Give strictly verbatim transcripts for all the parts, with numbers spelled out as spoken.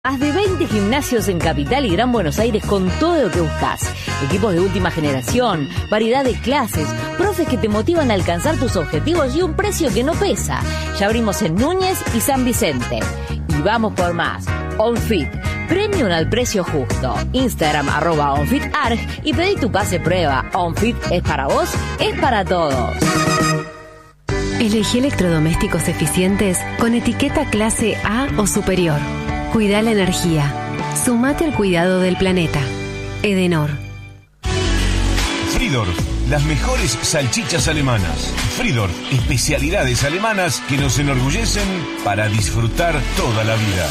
Más de veinte gimnasios en Capital y Gran Buenos Aires con todo lo que buscas. Equipos de última generación, variedad de clases, profes que te motivan a alcanzar tus objetivos y un precio que no pesa. Ya abrimos en Núñez y San Vicente. Y vamos por más. OnFit, premium al precio justo. Instagram arroba OnFitArg y pedí tu pase prueba. OnFit es para vos, es para todos. Elegí electrodomésticos eficientes con etiqueta clase A o superior. Cuida la energía. Sumate al cuidado del planeta. Edenor. Fridor, las mejores salchichas alemanas. Fridor, especialidades alemanas que nos enorgullecen para disfrutar toda la vida.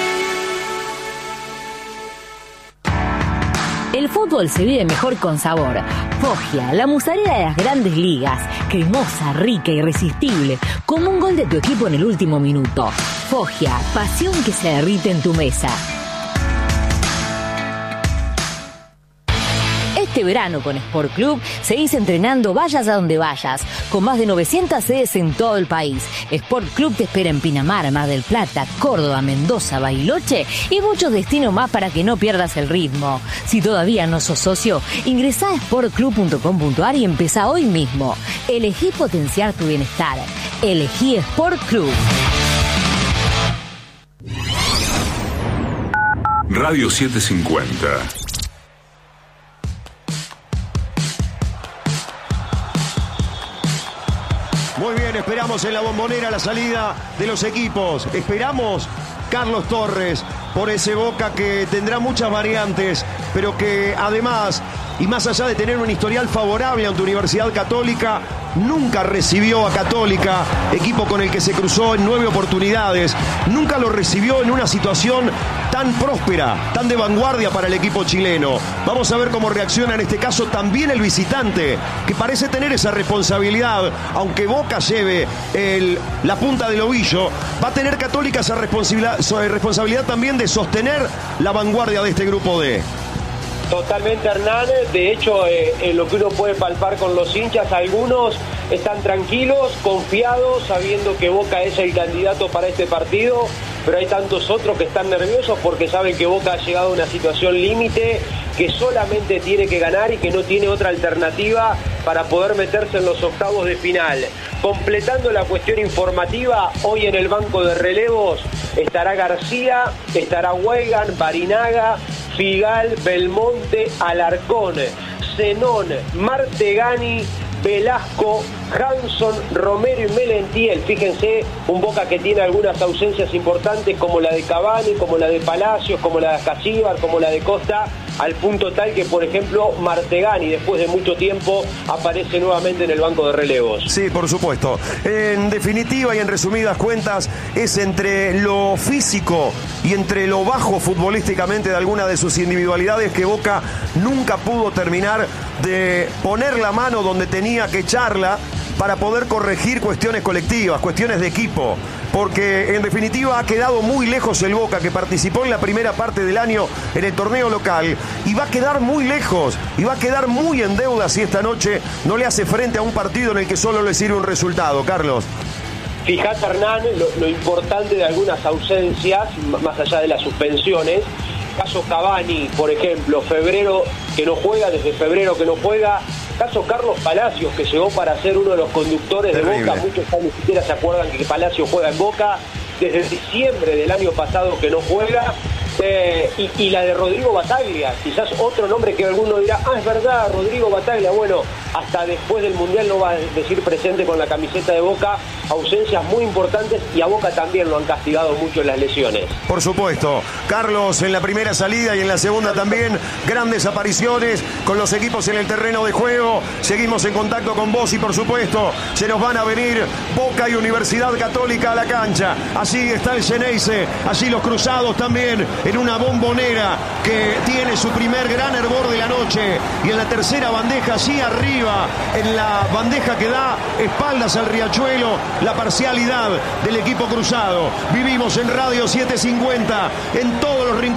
El fútbol se vive mejor con sabor. Foggia, la mozzarella de las grandes ligas. Cremosa, rica, irresistible. Como un gol de tu equipo en el último minuto. Foggia, pasión que se derrite en tu mesa. Este verano con Sport Club seguís entrenando vayas a donde vayas, con más de novecientas sedes en todo el país. Sport Club te espera en Pinamar, Mar del Plata, Córdoba, Mendoza, Bariloche y muchos destinos más para que no pierdas el ritmo. Si todavía no sos socio, ingresá a sport club punto com punto a r y empezá hoy mismo. Elegí potenciar tu bienestar. Elegí Sport Club. Radio setecientos cincuenta. Muy bien, esperamos en la Bombonera la salida de los equipos. Esperamos Carlos Torres por ese Boca que tendrá muchas variantes, pero que además, y más allá de tener un historial favorable ante Universidad Católica, nunca recibió a Católica, equipo con el que se cruzó en nueve oportunidades, nunca lo recibió en una situación tan próspera, tan de vanguardia para el equipo chileno. Vamos a ver cómo reacciona en este caso también el visitante, que parece tener esa responsabilidad, aunque Boca lleve el, la punta del ovillo, va a tener Católica esa responsabilidad, responsabilidad también de sostener la vanguardia de este grupo D. Totalmente, Hernán. De hecho, eh, eh, lo que uno puede palpar con los hinchas, algunos están tranquilos, confiados, sabiendo que Boca es el candidato para este partido, pero hay tantos otros que están nerviosos porque saben que Boca ha llegado a una situación límite, que solamente tiene que ganar y que no tiene otra alternativa para poder meterse en los octavos de final. Completando la cuestión informativa, hoy en el banco de relevos estará García, estará Weigand, Barinaga, Figal, Belmonte, Alarcón, Zenón, Martegani, Velasco, Hanson, Romero y Melentiel. Fíjense, un Boca que tiene algunas ausencias importantes como la de Cavani, como la de Palacios, como la de Casíbar, como la de Costa, al punto tal que, por ejemplo, Martegani, después de mucho tiempo, aparece nuevamente en el banco de relevos. Sí, por supuesto. En definitiva y en resumidas cuentas, es entre lo físico y entre lo bajo futbolísticamente de alguna de sus individualidades que Boca nunca pudo terminar de poner la mano donde tenía que echarla para poder corregir cuestiones colectivas, cuestiones de equipo, porque en definitiva ha quedado muy lejos el Boca, que participó en la primera parte del año en el torneo local, y va a quedar muy lejos, y va a quedar muy en deuda si esta noche no le hace frente a un partido en el que solo le sirve un resultado. Carlos. Fijate, Hernán, lo, lo importante de algunas ausencias, más allá de las suspensiones. Caso Cavani, por ejemplo, febrero que no juega, desde febrero que no juega. Caso Carlos Palacios, que llegó para ser uno de los conductores Terrible. de Boca. Muchos ni siquiera se acuerdan que Palacios juega en Boca. Desde diciembre del año pasado que no juega. Eh, y, y la de Rodrigo Bataglia, quizás otro nombre que alguno dirá, ah, es verdad, Rodrigo Bataglia. Bueno, hasta después del Mundial no va a decir presente con la camiseta de Boca. Ausencias muy importantes, y a Boca también lo han castigado mucho en las lesiones. Por supuesto, Carlos, en la primera salida y en la segunda también, grandes apariciones con los equipos en el terreno de juego. Seguimos en contacto con vos y por supuesto se nos van a venir Boca y Universidad Católica a la cancha. Allí está el Xeneize, allí los cruzados también, en una Bombonera que tiene su primer gran hervor de la noche, y en la tercera bandeja allí arriba, en la bandeja que da espaldas al riachuelo, la parcialidad del equipo cruzado. Vivimos en Radio setecientos cincuenta en todos los rincones del país.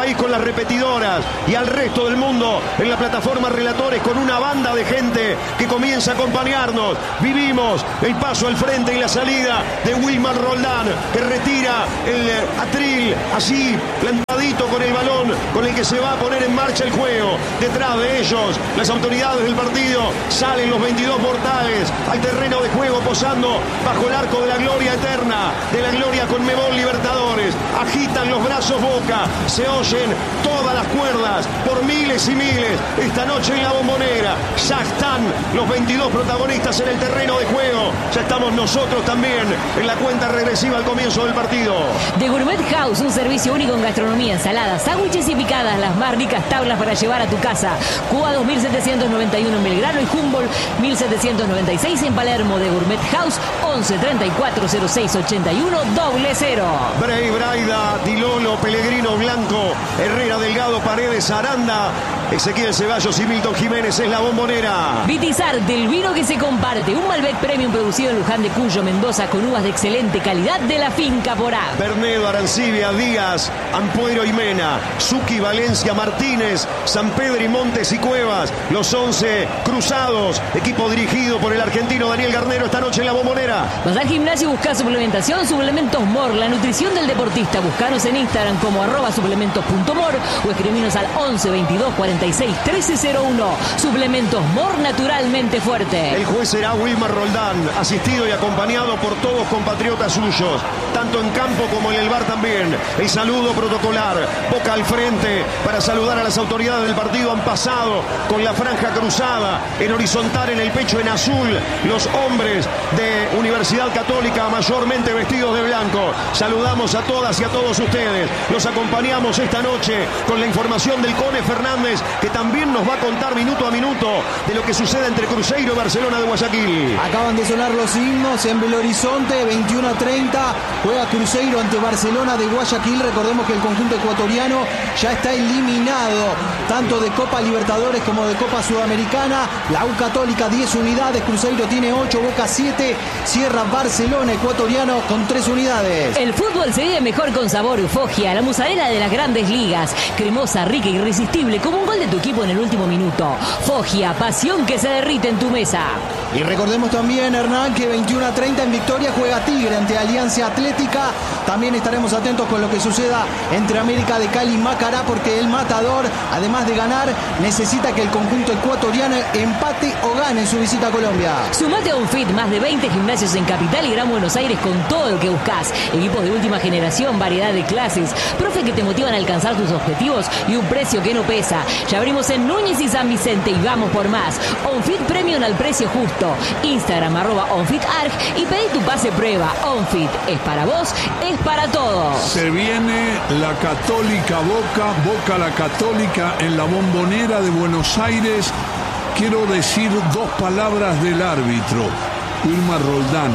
país con las repetidoras y al resto del mundo en la plataforma Relatores con una banda de gente que comienza a acompañarnos. Vivimos el paso al frente y la salida de Wilmar Roldán, que retira el atril así plantadito con el balón con el que se va a poner en marcha el juego. Detrás de ellos las autoridades del partido, salen los veintidós mortales al terreno de juego posando bajo el arco de la gloria eterna, de la gloria Conmebol Libertadores. Agitan los brazos Boca, se oyen todas las cuerdas por miles y miles esta noche en la Bombonera. Ya están los veintidós protagonistas en el terreno de juego, ya estamos nosotros también en la cuenta regresiva al comienzo del partido. The Gourmet House, un servicio único en gastronomía, ensaladas, sándwiches y picadas, las más ricas tablas para llevar a tu casa. Cuba dos mil setecientos noventa y uno en Belgrano y Humboldt mil setecientos noventa y seis en Palermo. The Gourmet House, once treinta y cuatro cero seis ochenta y uno doble cero. Bray Braida, Dilolo, Pellegrino Blanco, Herrera Delgado, Paredes, Aranda, Ezequiel Ceballos y Milton Jiménez es la Bombonera. Vitizar, del vino que se comparte, un Malbec Premium producido en Luján de Cuyo, Mendoza, con uvas de excelente calidad de la finca Porá. Bernedo, Arancibia, Díaz, Ampuero y Mena, Suki, Valencia, Martínez, San Pedro y Montes y Cuevas, los once cruzados, equipo dirigido por el argentino Daniel Garnero esta noche en la Bombonera. Vas al gimnasio y buscas suplementación, Suplementos Mor, la nutrición del deportista. Buscanos en Instagram como arroba suplementos punto mor o escribinos al once veintidós cuarenta y seis trece cero uno. Suplementos Mor, naturalmente fuerte. El juez será Wilmar Roldán, asistido y acompañado por todos compatriotas suyos, tanto en campo como en el bar también. El saludo protocolar, Boca al frente para saludar a las autoridades del partido. Han pasado con la franja cruzada en horizontal en el pecho en azul los hombres de Universidad Católica, mayormente vestidos de blanco. Saludamos a todas y a todos ustedes. Los acompañamos esta noche con la información del Cone Fernández, que también nos va a contar minuto a minuto de lo que sucede entre Cruzeiro y Barcelona de Guayaquil. Acaban de sonar los himnos en Belo Horizonte, veintiuno a treinta, juega Cruzeiro ante Barcelona de Guayaquil. Recordemos que el conjunto ecuatoriano ya está eliminado tanto de Copa Libertadores como de Copa Sudamericana. La U Católica diez unidades, Cruzeiro tiene ocho, Boca siete, cierra Barcelona ecuatoriano con tres unidades. El fútbol se vive mejor con sabor. Foggia, la musarela de las grandes ligas, cremosa, rica, irresistible, como un gol de tu equipo en el último minuto. Foggia, pasión que se derrite en tu mesa. Y recordemos también, Hernán, que veintiuno a treinta en Victoria juega Tigre ante Alianza Atlética. También estaremos atentos con lo que suceda entre América de Cali y Macará, porque el Matador, además de ganar, necesita que el conjunto ecuatoriano empate o gane en su visita a Colombia. Sumate a UNFIT, más de veinte gimnasios en Capital y Gran Buenos Aires con todo lo que buscas. Equipos de última generación, variedad de clases, profe que te motivan a alcanzar tus objetivos y un precio que no pesa. Ya abrimos en Núñez y San Vicente y vamos por más. UNFIT Premium al precio justo. Instagram arroba OnFitArg y pedí tu pase prueba. OnFit es para vos, es para todos. Se viene la Católica Boca, Boca la Católica en la Bombonera de Buenos Aires. Quiero decir dos palabras del árbitro, Wilmar Roldán.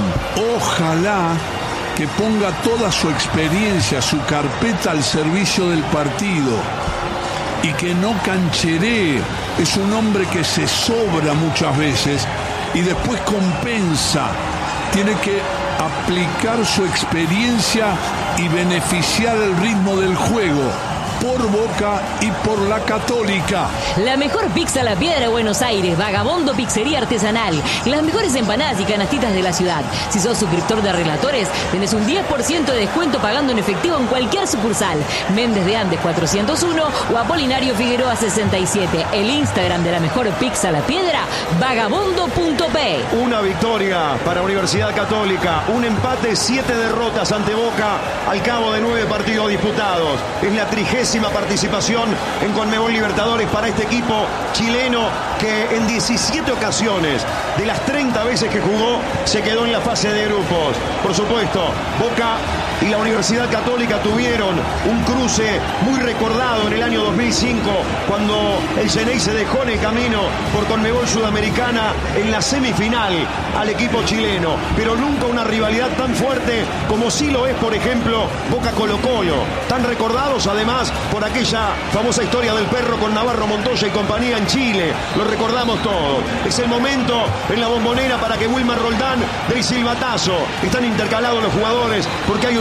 Ojalá que ponga toda su experiencia, su carpeta al servicio del partido y que no cancheree. Es un hombre que se sobra muchas veces y después compensa. Tiene que aplicar su experiencia y beneficiar el ritmo del juego por Boca y por la Católica. La mejor pizza La Piedra de Buenos Aires, Vagabondo Pizzería Artesanal. Las mejores empanadas y canastitas de la ciudad. Si sos suscriptor de Relatores, tenés un diez por ciento de descuento pagando en efectivo en cualquier sucursal. Méndez de Andes cuatrocientos uno o Apolinario Figueroa sesenta y siete. El Instagram de la mejor pizza La Piedra, vagabondo punto p. Una victoria para Universidad Católica, un empate, siete derrotas ante Boca al cabo de nueve partidos disputados. Es la trigésima participación en Conmebol Libertadores para este equipo chileno que en diecisiete ocasiones de las treinta veces que jugó se quedó en la fase de grupos. Por supuesto, Boca y la Universidad Católica tuvieron un cruce muy recordado en el año dos mil cinco, cuando el Xenei se dejó en el camino por Conmebol Sudamericana en la semifinal al equipo chileno, pero nunca una rivalidad tan fuerte como sí lo es, por ejemplo, Boca Colo Colo, tan recordados además por aquella famosa historia del perro con Navarro Montoya y compañía en Chile. Lo recordamos todo. Es el momento en la Bombonera para que Wilmar Roldán dé el silbatazo. Están intercalados los jugadores porque hay un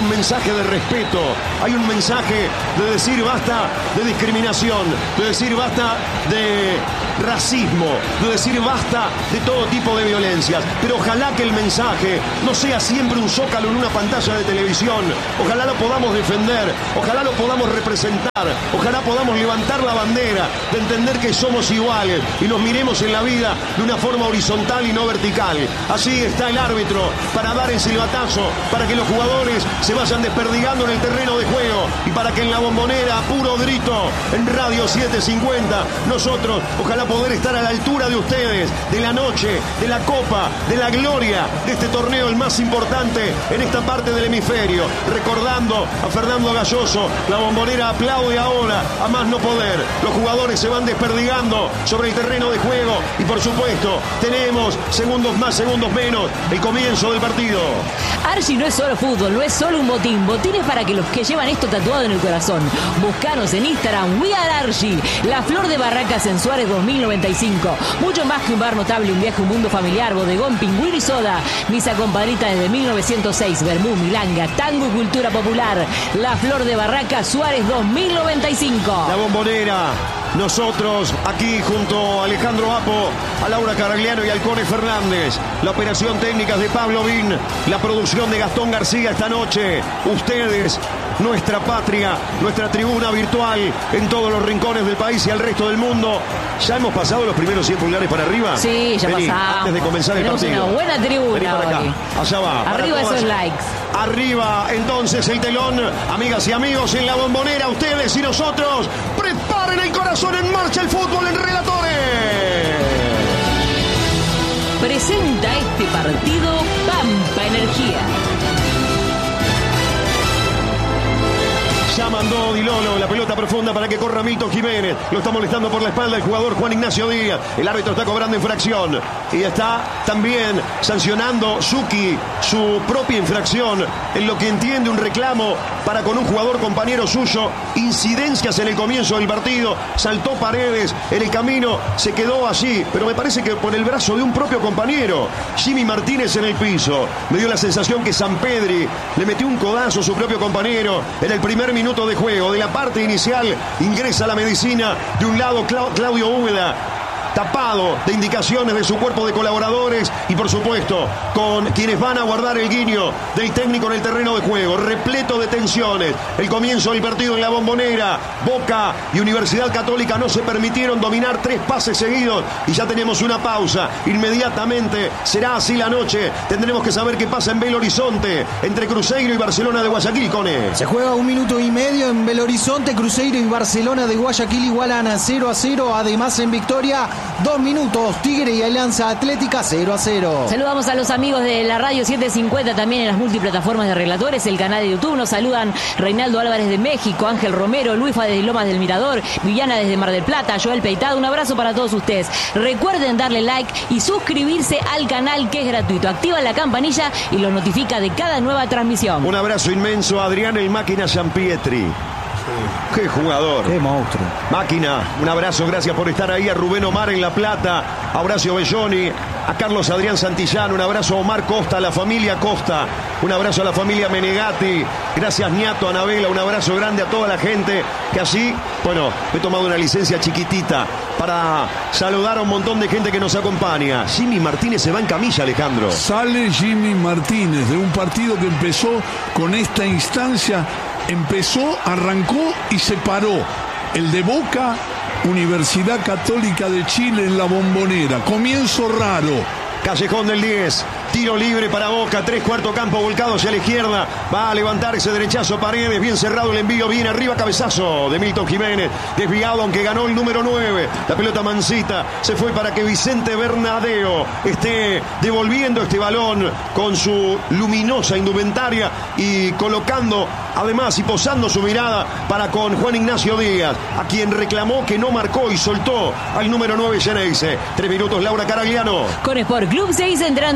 mensaje de respeto, hay un mensaje de decir basta de discriminación, de decir basta de racismo, de decir basta de todo tipo de violencias. Pero ojalá que el mensaje no sea siempre un zócalo en una pantalla de televisión. Ojalá lo podamos defender, ojalá lo podamos representar, ojalá podamos levantar la bandera de entender que somos iguales y nos miremos en la vida de una forma horizontal y no vertical. Así está el árbitro para dar el silbatazo, para que los jugadores se vayan desperdigando en el terreno de juego y para que en la Bombonera, a puro grito, en Radio setecientos cincuenta, nosotros ojalá poder estar a la altura de ustedes, de la noche, de la copa, de la gloria de este torneo, el más importante en esta parte del hemisferio. Recordando a Fernando Galloso, la Bombonera aplaude ahora a más no poder. Los jugadores se van desperdigando sobre el terreno de juego y por supuesto tenemos segundos más, segundos menos, el comienzo del partido. Archie no es solo fútbol, no es solo un botín. Botín es para que los que llevan esto tatuado en el corazón. Buscanos en Instagram, We Are Archie, la flor de Barracas en Suárez dos mil noventa y cinco. Mucho más que un bar notable, un viaje, un mundo familiar, bodegón, pingüino y soda. Misa compadrita desde mil novecientos seis, vermú, milanga, tango y cultura popular. La flor de Barracas, Suárez dos mil noventa y cinco. La Bombonera. Nosotros aquí junto a Alejandro Apo, a Laura Caragliano y al Cone Fernández. La operación técnica de Pablo Vin, la producción de Gastón García esta noche. Ustedes, nuestra patria, nuestra tribuna virtual en todos los rincones del país y al resto del mundo. ¿Ya hemos pasado los primeros cien pulgares para arriba? Sí, ya Vení, pasamos. antes de comenzar el Tenemos partido. una buena tribuna. Vení para acá. Hoy. Allá va. Arriba esos likes. Arriba entonces el telón. Amigas y amigos en la Bombonera, ustedes y nosotros. Preparen el corazón, en marcha el fútbol en Relatores. Presenta este partido Pampa Energía. Ya mandó Di Lolo la pelota profunda para que corra Milton Jiménez. Lo está molestando por la espalda el jugador Juan Ignacio Díaz. El árbitro está cobrando infracción. Y está también sancionando Zucchi su propia infracción en lo que entiende un reclamo para con un jugador compañero suyo. Incidencias en el comienzo del partido. Saltó Paredes en el camino. Se quedó allí. Pero me parece que por el brazo de un propio compañero. Jimmy Martínez en el piso. Me dio la sensación que Sampedri le metió un codazo a su propio compañero en el primer minuto de juego. De la parte inicial ingresa la medicina. De un lado Claudio Úbeda, tapado de indicaciones de su cuerpo de colaboradores y por supuesto con quienes van a guardar el guiño del técnico en el terreno de juego, repleto de tensiones. El comienzo del partido en la Bombonera. Boca y Universidad Católica no se permitieron dominar tres pases seguidos y ya tenemos una pausa. Inmediatamente será así la noche. Tendremos que saber qué pasa en Belo Horizonte entre Cruzeiro y Barcelona de Guayaquil. Cone. Se juega un minuto y medio en Belo Horizonte. Cruzeiro y Barcelona de Guayaquil igualan a cero a cero. Además en Victoria, dos minutos, Tigre y Alianza Atlética cero a cero. Saludamos a los amigos de la Radio setecientos cincuenta, también en las multiplataformas de Relatores, el canal de YouTube. Nos saludan Reinaldo Álvarez de México, Ángel Romero, Luifa desde Lomas del Mirador, Viviana desde Mar del Plata, Joel Peitado. Un abrazo para todos ustedes. Recuerden darle like y suscribirse al canal, que es gratuito. Activa la campanilla y lo notifica de cada nueva transmisión. Un abrazo inmenso a Adrián el Máquina Giampietri. Qué jugador. Qué monstruo. Máquina, un abrazo, gracias por estar ahí. A Rubén Omar en La Plata, a Horacio Belloni, a Carlos Adrián Santillán, un abrazo a Omar Costa, a la familia Costa, un abrazo a la familia Menegatti, gracias Niato, Anabela, un abrazo grande a toda la gente que así, bueno, he tomado una licencia chiquitita para saludar a un montón de gente que nos acompaña. Jimmy Martínez se va en camilla, Alejandro. Sale Jimmy Martínez de un partido que empezó con esta instancia. Empezó, arrancó y se paró. El de Boca, Universidad Católica de Chile en la Bombonera. Comienzo raro. Callejón del diez, tiro libre para Boca, tres cuarto campo volcado hacia la izquierda, va a levantar ese derechazo Paredes, bien cerrado el envío, bien arriba, cabezazo de Milton Jiménez, desviado aunque ganó el número nueve, la pelota mansita, se fue para que Vicente Bernadeo esté devolviendo este balón con su luminosa indumentaria y colocando además y posando su mirada para con Juan Ignacio Díaz, a quien reclamó que no marcó y soltó al número nueve Geneise. Tres minutos, Laura Caragliano. Con Sport Club seguís entrando donde vayas.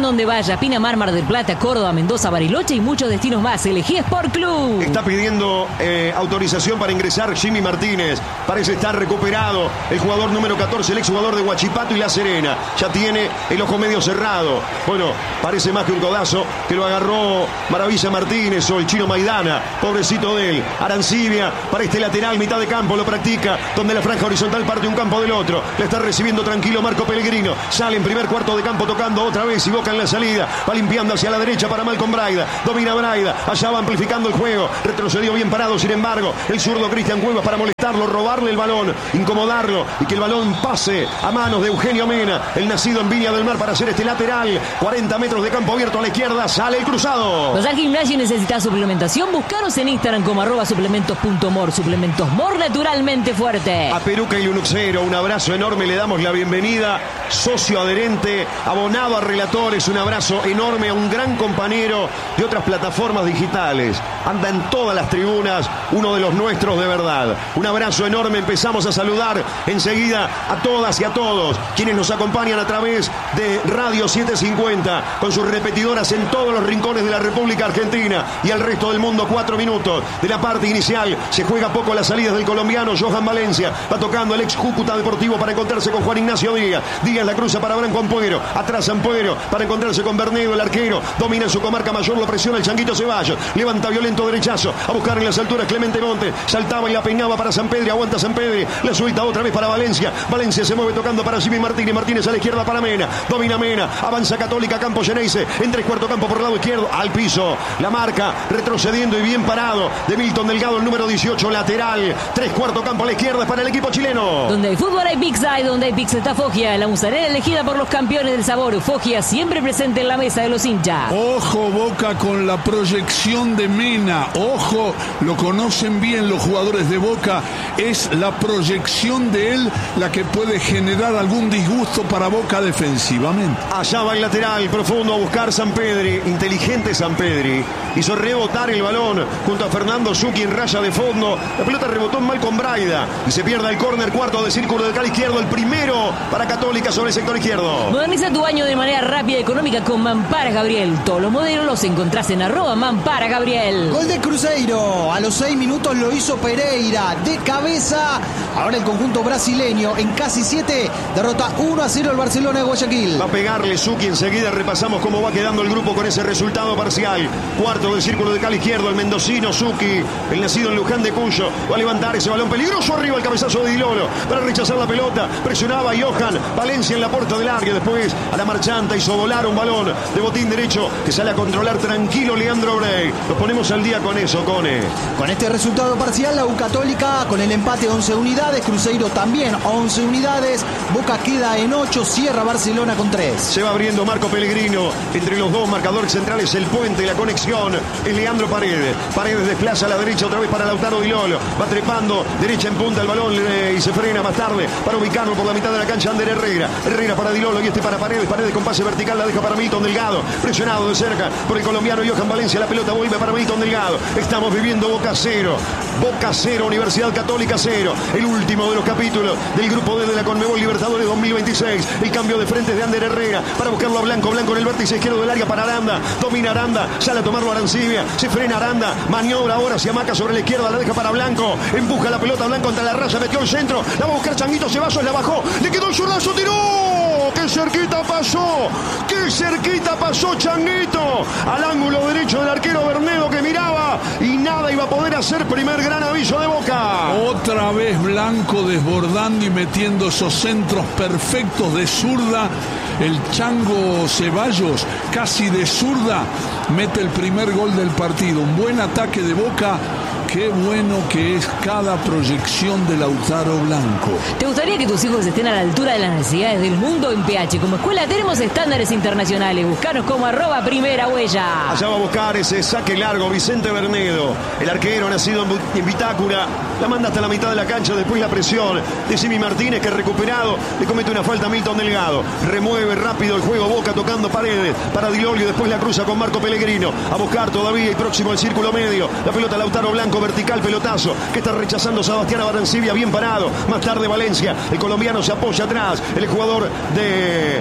Playa, Pinamar, Mar del Plata, Córdoba, Mendoza, Bariloche y muchos destinos más. Elegí Sport Club. Está pidiendo eh, autorización para ingresar Jimmy Martínez. Parece estar recuperado el jugador número catorce, el exjugador de Huachipato y La Serena. Ya tiene el ojo medio cerrado. Bueno, parece más que un codazo que lo agarró Maravilla Martínez o el chino Maidana. Pobrecito de él. Arancibia para este lateral, mitad de campo, lo practica, donde la franja horizontal parte un campo del otro. Le está recibiendo tranquilo Marco Pellegrino. Sale en primer cuarto de campo tocando otra vez y Boca en la salida. Va limpiando hacia la derecha para Malcolm Braida. Domina Braida. Allá va amplificando el juego. Retrocedió bien parado, sin embargo. El zurdo Cristian Cuevas para molestarlo, robarle el balón, incomodarlo y que el balón pase a manos de Eugenio Mena, el nacido en Viña del Mar, para hacer este lateral. cuarenta metros de campo abierto a la izquierda. Sale el cruzado. Vas al gimnasio y necesitas suplementación. Búscanos en Instagram como arroba suplementos punto mor. Suplementos Mor, naturalmente fuerte. A Peruca y Lunuxero, un abrazo enorme. Le damos la bienvenida. Socio adherente, abonado a relatores. Un abrazo enorme a un gran compañero de otras plataformas digitales. Anda en todas las tribunas. Uno de los nuestros de verdad. Un abrazo enorme. Empezamos a saludar enseguida a todas y a todos quienes nos acompañan a través de Radio setecientos cincuenta con sus repetidoras en todos los rincones de la República Argentina y al resto del mundo. Cuatro minutos de la parte inicial. Se juega poco las salidas del colombiano Johan Valencia. Va tocando el ex Cúcuta Deportivo para encontrarse con Juan Ignacio Díaz. Díaz la cruza para Branco Ampuero. Atrás Ampuero para encontrarse con Bernedo, el arquero. Domina en su comarca mayor, lo presiona el Changuito Ceballos. Levanta violento derechazo. A buscar en las alturas Clemente Montes. Saltaba y la peinaba para San Pedro. Aguanta San Pedro. La suelta otra vez para Valencia. Valencia se mueve tocando para Jimmy Martínez. Martínez a la izquierda para Mena. Domina Mena. Avanza Católica. Campo Geneise. En tres cuarto campo por el lado izquierdo. Al piso. La marca. Retrocediendo y bien parado. De Milton Delgado, el número dieciocho, lateral. Tres cuarto campo a la izquierda para el equipo chileno. Donde hay fútbol hay pizza y donde hay pizza está Foggia. La musarela elegida por los campeones del sabor. Foggia siempre presente en la mesa de los hinchas. Ojo, Boca, con la proyección de Mena. Ojo, lo conocen bien los jugadores de Boca. Es la proyección de él la que puede generar algún disgusto para Boca defensivamente. Allá va el lateral profundo a buscar Sampedri. Inteligente Sampedri. Hizo rebotar el balón junto a Fernando Zucchi en raya de fondo. La pelota rebotó en Malcolm Braida y se pierde el córner, cuarto de círculo del cal izquierdo. El primero para Católica sobre el sector izquierdo. Moderniza tu baño de manera rápida y económica con Mampara Gabriel. Todos los modelos los encontrás en arroba Mampara Gabriel. Gol de Cruzeiro. A los seis minutos lo hizo Pereira. De cabeza. Ahora el conjunto brasileño en casi siete. Derrota uno a cero el Barcelona de Guayaquil. Va a pegarle Zucchi. Enseguida repasamos cómo va quedando el grupo con ese resultado parcial. Cuarto del círculo del cal izquierdo. El mendocino Zucchi. El nacido en Luján de Cuyo. Va a levantar ese balón peligroso arriba. El cabezazo de Dilolo para rechazar la pelota. Presionaba a Johan Valencia en la puerta del área. Después a la marchanta hizo volar un balón de botín derecho que sale a controlar tranquilo Leandro Brey. Nos ponemos al día con eso, Cone. Con este resultado parcial, la U Católica con el empate once unidades. Cruzeiro también once unidades. Boca queda en ocho. Cierra Barcelona con tres. Se va abriendo Marco Pellegrino. Entre los dos marcadores centrales, el puente, la conexión. Es Leandro Paredes. Paredes desplaza a la derecha otra vez para Lautaro Dilolo. Va trepando derecha en punta el balón eh, y se frena más tarde para ubicarlo por la mitad de la cancha. Ander Herrera. Herrera para Dilolo y este para Paredes. Paredes con pase vertical la deja para Milton Delgado. Presionado de cerca por el colombiano Johan Valencia. La pelota vuelve para Milton Delgado. Estamos viviendo Boca cero. Boca cero, Universidad Católica cero. El último de los capítulos del grupo D de la Conmebol Libertadores dos mil veintiséis. El cambio de frente de Ander Herrera para buscarlo a Blanco. Blanco en el vértice izquierdo del área para Aranda. Domina Aranda. Sale a tomarlo Arancibia. Se frena Aranda. Maniobra ahora hacia Maca sobre la izquierda. La deja para Blanco. Empuja la pelota Blanco contra la raya. Metió el centro. La va a buscar Changuito Ceballos. La bajó. Le quedó el zurdazo. Tiró. ¡Qué cerquita pasó! ¡Qué cerquita pasó Changuito! Al ángulo derecho del arquero Bernedo que miraba y nada iba a poder hacer. Primer gran aviso de Boca. Otra vez Blanco desbordando y metiendo esos centros perfectos de zurda. El Chango Ceballos, casi de zurda, mete el primer gol del partido. Un buen ataque de Boca. Qué bueno que es cada proyección de Lautaro Blanco. ¿Te gustaría que tus hijos estén a la altura de las necesidades del mundo? En P H como escuela tenemos estándares internacionales. Buscanos como arroba primera huella. Allá va a buscar ese saque largo Vicente Bernedo. El arquero nacido en Vitacura. La manda hasta la mitad de la cancha. Después la presión de Jimmy Martínez, que recuperado le comete una falta a Milton Delgado. Remueve rápido el juego Boca tocando Paredes para Dilolio. Después la cruza con Marco Pellegrino. A buscar todavía y próximo al círculo medio. La pelota Lautaro Blanco. Vertical, pelotazo que está rechazando Sebastián Barancibia, bien parado. Más tarde Valencia, el colombiano se apoya atrás. El jugador de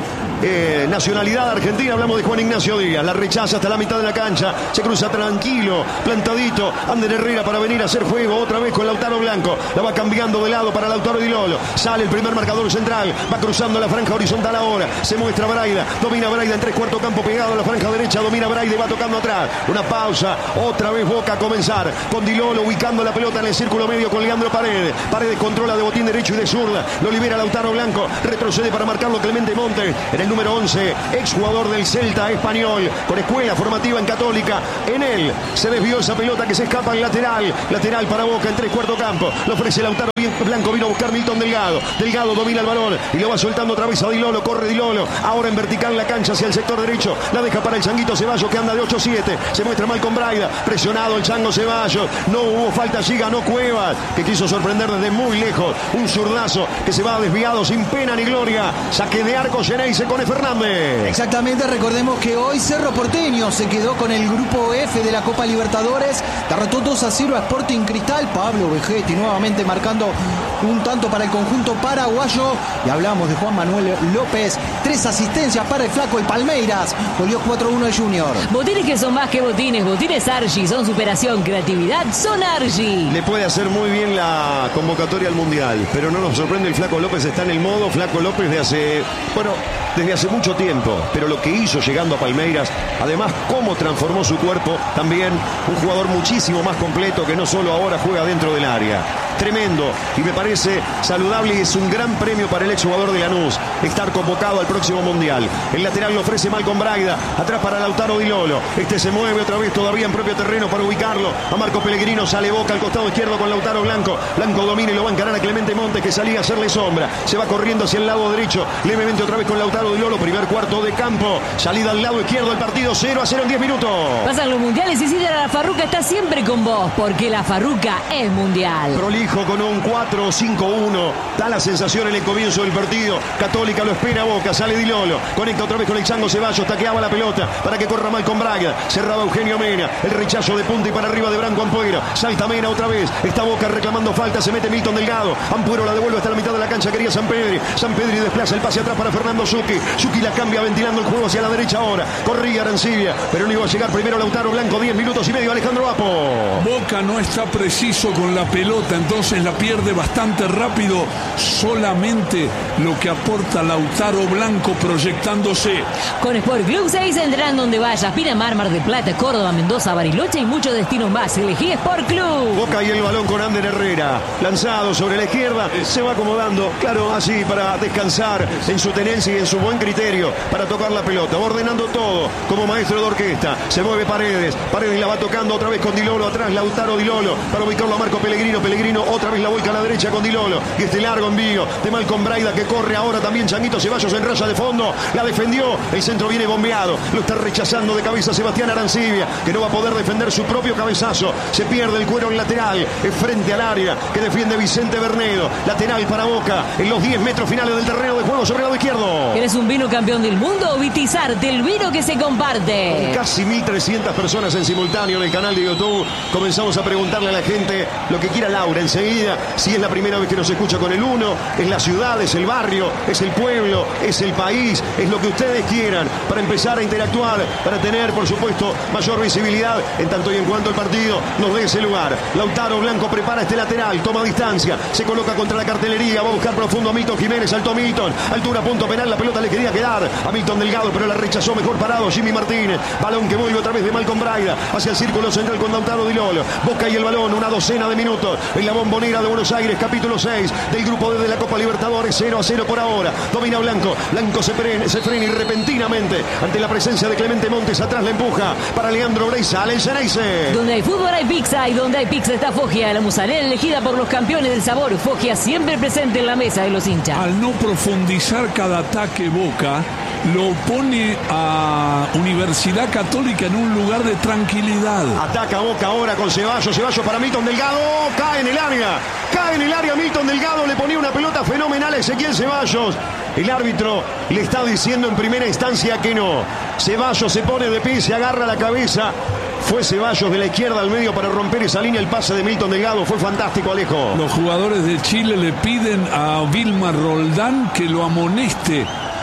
eh, nacionalidad argentina, hablamos de Juan Ignacio Díaz. La rechaza hasta la mitad de la cancha, se cruza tranquilo, plantadito, Ander Herrera para venir a hacer juego otra vez con Lautaro Blanco. La va cambiando de lado para Lautaro Di Lolo. Sale el primer marcador central, va cruzando la franja horizontal ahora. Se muestra Braida, domina Braida en tres cuartos campo pegado a la franja derecha, domina Braida y va tocando atrás. Una pausa, otra vez Boca a comenzar con Di Lolo ubicando la pelota en el círculo medio con Leandro Paredes. Paredes controla de botín derecho y de zurda, lo libera Lautaro Blanco, retrocede para marcarlo Clemente Montes en el número once, exjugador del Celta español, con escuela formativa en Católica. En él se desvió esa pelota que se escapa al lateral, lateral para Boca en tres cuartos campo, lo ofrece Lautaro Blanco, vino a buscar Milton Delgado, Delgado domina el balón y lo va soltando otra vez a Di Lolo, corre Di Lolo, ahora en vertical la cancha hacia el sector derecho, la deja para el Changuito Ceballos que anda de ocho siete, se muestra mal con Braida, presionado el Chango Ceballos, no hubo falta allí, ganó Cuevas, que quiso sorprender desde muy lejos, un zurdazo que se va desviado sin pena ni gloria, saque de arco Geneise con Fernández. Exactamente, recordemos que hoy Cerro Porteño se quedó con el grupo F de la Copa Libertadores, derrotó dos a cero a Sporting Cristal, Pablo Vegetti nuevamente marcando un tanto para el conjunto paraguayo, y hablamos de Juan Manuel López, tres asistencias para el flaco el Palmeiras, goleó cuatro a uno el Junior. Botines que son más que botines, botines Argy, son superación, creatividad, son Argy. Le puede hacer muy bien la convocatoria al Mundial, pero no nos sorprende, el flaco López está en el modo, flaco López de hace, bueno, desde hace mucho tiempo, pero lo que hizo llegando a Palmeiras, además cómo transformó su cuerpo, también un jugador muchísimo más completo que no solo ahora juega dentro del área. Tremendo, y me parece saludable y es un gran premio para el exjugador de Lanús estar convocado al próximo Mundial. El lateral lo ofrece Malcom Braida, atrás para Lautaro Di Lolo, este se mueve otra vez todavía en propio terreno para ubicarlo a Marco Pellegrino, sale Boca al costado izquierdo con Lautaro Blanco, Blanco domina y lo va a encarar a Clemente Montes que salía a hacerle sombra, se va corriendo hacia el lado derecho, levemente otra vez con Lautaro Di Lolo, primer cuarto de campo, salida al lado izquierdo del partido, cero a cero en diez minutos. Pasan los mundiales y Sidra La Farruca está siempre con vos, porque La Farruca es mundial. Prolijo con un cuatro cinco uno, da la sensación en el comienzo del partido. Católica lo espera a Boca, sale Di Lolo, conecta otra vez con el Chango Ceballos, taqueaba la pelota para que corra mal con Braga, cerraba Eugenio Mena, el rechazo de punta y para arriba de Branco Ampuero, salta Mena otra vez, está Boca reclamando falta, se mete Milton Delgado, Ampuero la devuelve hasta la mitad de la cancha, quería San Pedri, San Pedri desplaza el pase atrás para Fernando Zucchi, Zucchi la cambia ventilando el juego hacia la derecha ahora, corría Arancibia, pero no iba a llegar primero Lautaro Blanco, diez minutos y medio, Alejandro Apo. Boca no está preciso con la pelota, entonces la pierde bastante rápido, solamente lo que aporta Lautaro Blanco proyectándose. Con Sport Club seis entran donde vayas, Pinamar, Mar del Plata, Córdoba, Mendoza, Bariloche y muchos destinos más. Elegí Sport Club. Boca y el balón con Ander Herrera, lanzado sobre la izquierda, se va acomodando, claro, así para descansar en su tenencia y en su buen criterio para tocar la pelota, ordenando todo como maestro de orquesta. Se mueve Paredes, Paredes la va tocando otra vez con Di Lolo, atrás Lautaro Di Lolo para ubicarlo a Marco Pellegrino, Pellegrino otra vez la vuelca a la derecha con Di Lolo y este largo envío de Malcom Braida que corre ahora también Changuito Ceballos en raya de fondo, la defendió, el centro viene bombeado, lo está rechazando de cabeza Sebastián Arancibia, que no va a poder defender su propio cabezazo, se pierde el cuero en lateral, es frente al área que defiende Vicente Bernedo, lateral para Boca en los diez metros finales del terreno de juego sobre el lado izquierdo. ¿Eres un vino campeón del mundo o Vitizarte, el vino que se comparte? Con casi mil trescientas personas en simultáneo en el canal de YouTube, comenzamos a preguntarle a la gente lo que quiera Laura enseguida, si es la primera vez que nos escucha con el uno, es la ciudad, es el barrio, es el pueblo, es el país, es lo que ustedes quieran para empezar a interactuar, para tener, por supuesto, mayor visibilidad en tanto y en cuanto el partido nos dé ese lugar. Lautaro Blanco prepara este lateral, toma distancia, se coloca contra la cartelería, va a buscar profundo a Milton Jiménez, saltó Milton, altura, punto penal, la pelota le quería quedar a Milton Delgado, pero la rechazó mejor parado Jimmy Martínez, balón que vuelve otra vez de Malcom Braida hacia el círculo central con Lautaro Di Lolo, Boca y el balón, una docena de minutos en la Bombonera de Buenos Aires, capítulo seis del grupo D de la Copa Libertadores, cero a cero por ahora, domina Blanco, Blanco se frena, se frena y repentinamente ante la presencia de Clemente Montes, atrás la empuja para Leandro Brey, sale el Geneise. Donde hay fútbol hay pizza y donde hay pizza está Foggia, la musanera elegida por los campeones del sabor. Foggia siempre presente en la mesa de los hinchas. Al no profundizar cada ataque Boca, lo pone a Universidad Católica en un lugar de tranquilidad. Ataca Boca ahora con Ceballos, Ceballos para Milton Delgado, cae en el área, cae en el área Milton Delgado, le ponía una pelota fenomenal a Ezequiel Ceballos. El árbitro le está diciendo en primera instancia que no. Ceballos se pone de pie, se agarra la cabeza. Fue Ceballos de la izquierda al medio para romper esa línea, el pase de Milton Delgado fue fantástico, Alejo. Los jugadores de Chile le piden a Vilmar Roldán que lo amoneste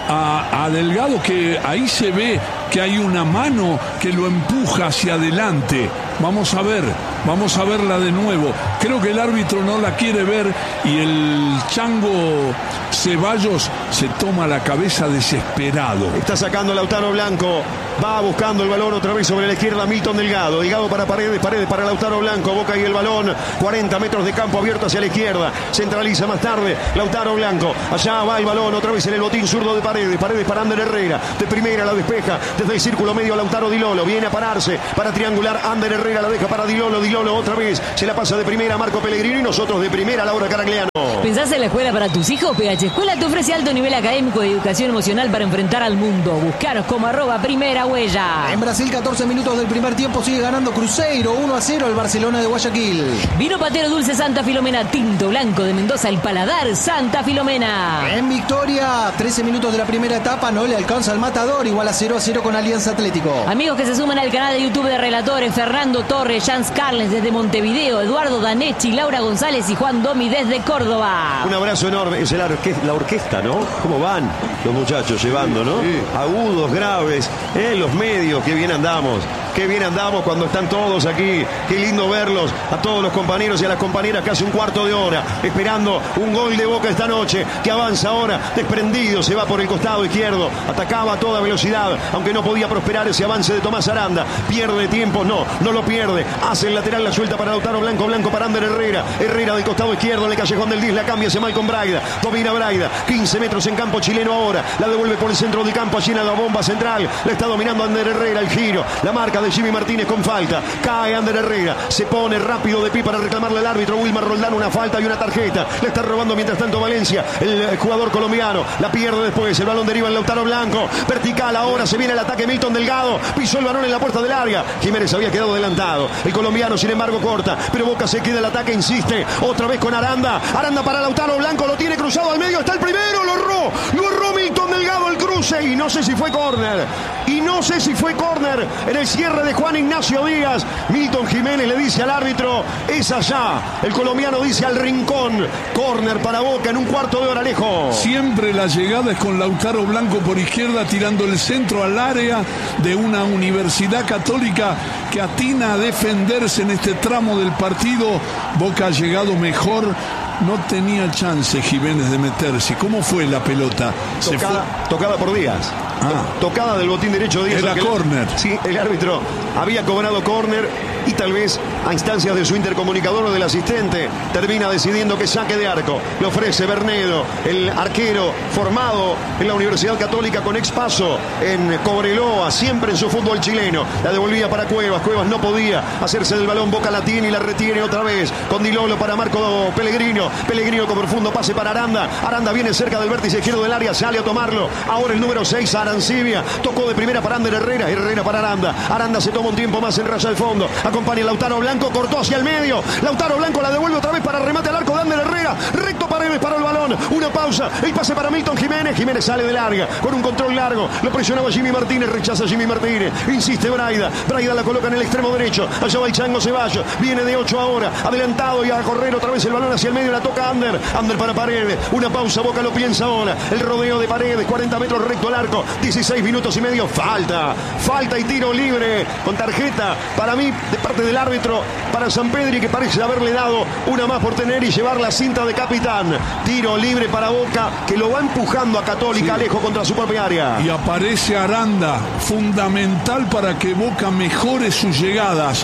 a, a Delgado, que ahí se ve que hay una mano que lo empuja hacia adelante. Vamos a ver, vamos a verla de nuevo. Creo que el árbitro no la quiere ver y el chango Ceballos se toma la cabeza desesperado. Está sacando Lautaro Blanco. Va buscando el balón otra vez sobre la izquierda Milton Delgado. Delgado para Paredes, Paredes para Lautaro Blanco. Boca y el balón. cuarenta metros de campo abierto hacia la izquierda. Centraliza más tarde Lautaro Blanco. Allá va el balón otra vez en el botín zurdo de Paredes. Paredes para Ander Herrera. De primera la despeja. Desde el círculo medio Lautaro Di Lolo. Viene a pararse para triangular. Ander Herrera la deja para Di Lolo. Di Lolo otra vez. Se la pasa de primera a Marco Pellegrino y nosotros de primera a Laura Caragliano. ¿Pensás en la escuela para tus hijos? P H Escuela te ofrece alto nivel académico de educación emocional para enfrentar al mundo. Buscaros como arroba primera huella. En Brasil, catorce minutos del primer tiempo, sigue ganando Cruzeiro, uno a cero el Barcelona de Guayaquil. Vino patero dulce Santa Filomena, tinto blanco de Mendoza, el paladar Santa Filomena. En Victoria, trece minutos de la primera etapa, no le alcanza al Matador, igual a cero a cero con Alianza Atlético. Amigos que se suman al canal de YouTube de Relatores, Fernando Torres, Jans Carles desde Montevideo, Eduardo Danechi, Laura González y Juan Domi desde Córdoba. Un abrazo enorme. Es la orquesta, la orquesta, ¿no? ¿Cómo van los muchachos llevando, no? Sí. Agudos, graves, en los medios, qué bien andamos. Qué bien andamos cuando están todos aquí. Qué lindo verlos a todos los compañeros y a las compañeras que hace un cuarto de hora esperando un gol de Boca esta noche, que avanza ahora desprendido, se va por el costado izquierdo, atacaba a toda velocidad, aunque no podía prosperar ese avance de Tomás Aranda. Pierde tiempo, no, no lo pierde. Hace el lateral, la suelta para Lautaro Blanco, Blanco para Ander Herrera. Herrera del costado izquierdo, en el callejón del diez, la cambia, se mal con Braida. Domina Braida, quince metros en campo chileno ahora. La devuelve por el centro del campo, llena la bomba central. La está dominando Ander Herrera, el giro, la marca de Jimmy Martínez con falta. Cae Ander Herrera, se pone rápido de pie para reclamarle al árbitro Wilmar Roldán una falta y una tarjeta. Le está robando mientras tanto Valencia, el jugador colombiano. La pierde después, el balón deriva en Lautaro Blanco. Vertical ahora, se viene el ataque Milton Delgado. Pisó el balón en la puerta del área. Jiménez había quedado adelantado. El colombiano, sin embargo, corta. Pero Boca se queda el ataque, insiste. Otra vez con Aranda. Aranda para Lautaro Blanco, lo tiene cruzado al medio. Está el primero, lo erró. Lo erró Milton Delgado el cruce. Y no sé si fue córner. Y no sé si fue córner en el cierre de Juan Ignacio Díaz. Milton Jiménez le dice al árbitro, es allá. El colombiano dice al rincón. Córner para Boca en un cuarto de hora, lejos. Siempre la llegada es con Lautaro Blanco por izquierda, tirando el centro al área de una Universidad Católica que atina a defenderse en este tramo del partido. Boca ha llegado mejor. No tenía chance Jiménez de meterse. ¿Cómo fue la pelota? Se tocada, fue... tocada por Díaz. Ah. Tocada del botín derecho de Díaz. Era córner. Sí, el árbitro había cobrado córner y tal vez a instancias de su intercomunicador o del asistente termina decidiendo que saque de arco. Le ofrece Bernedo, el arquero formado en la Universidad Católica con ex paso en Cobreloa, siempre en su fútbol chileno. La devolvía para Cuevas. Cuevas no podía hacerse del balón. Boca la tiene y la retiene otra vez. Con Di Lolo para Marco Pellegrino. Pellegrino con profundo pase para Aranda. Aranda viene cerca del vértice izquierdo del área, sale a tomarlo. Ahora el número seis, Arancibia. Tocó de primera para Ander Herrera. Herrera para Aranda. Aranda se toma un tiempo más en raya al fondo. Acompaña a Lautaro Blanco, cortó hacia el medio. Lautaro Blanco la devuelve otra vez para remate al arco de Ander Herrera. Recto Paredes para el balón. Una pausa. El pase para Milton Jiménez. Jiménez sale de larga con un control largo. Lo presionaba Jimmy Martínez. Rechaza Jimmy Martínez. Insiste Braida. Braida la coloca en el extremo derecho. Allá va el Chango Ceballos. Viene de ocho ahora. Adelantado y a correr otra vez el balón hacia el medio. La toca Ander. Ander para Paredes. Una pausa. Boca lo piensa ahora. El rodeo de Paredes. cuarenta metros recto al arco. dieciséis minutos y medio. Falta. Falta y tiro libre. Con tarjeta. Para mí, de parte del árbitro. Para Sampedri, que parece haberle dado una más por tener y llevar la cinta de capitán. Tiro libre para Boca, que lo va empujando a Católica, sí, lejos contra su propia área. Y aparece Aranda, fundamental para que Boca mejore sus llegadas.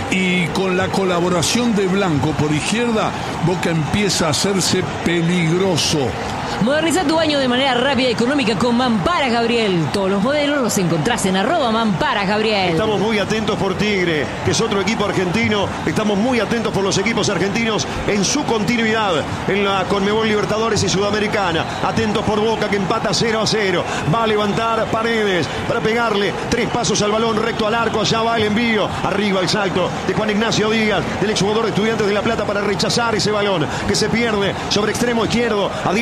Y con la colaboración de Blanco por izquierda, Boca empieza a hacerse peligroso. Moderniza tu baño de manera rápida y económica con Mamparas Gabriel. Todos los modelos los encontrás en arroba Mamparas Gabriel. Estamos muy atentos por Tigre, que es otro equipo argentino. Estamos muy atentos por los equipos argentinos en su continuidad en la Conmebol Libertadores y Sudamericana. Atentos por Boca, que empata cero a cero. Va a levantar Paredes para pegarle tres pasos al balón, recto al arco. Allá va el envío. Arriba el salto de Juan Ignacio Díaz, del exjugador de Estudiantes de La Plata, para rechazar ese balón que se pierde sobre extremo izquierdo a diez metros de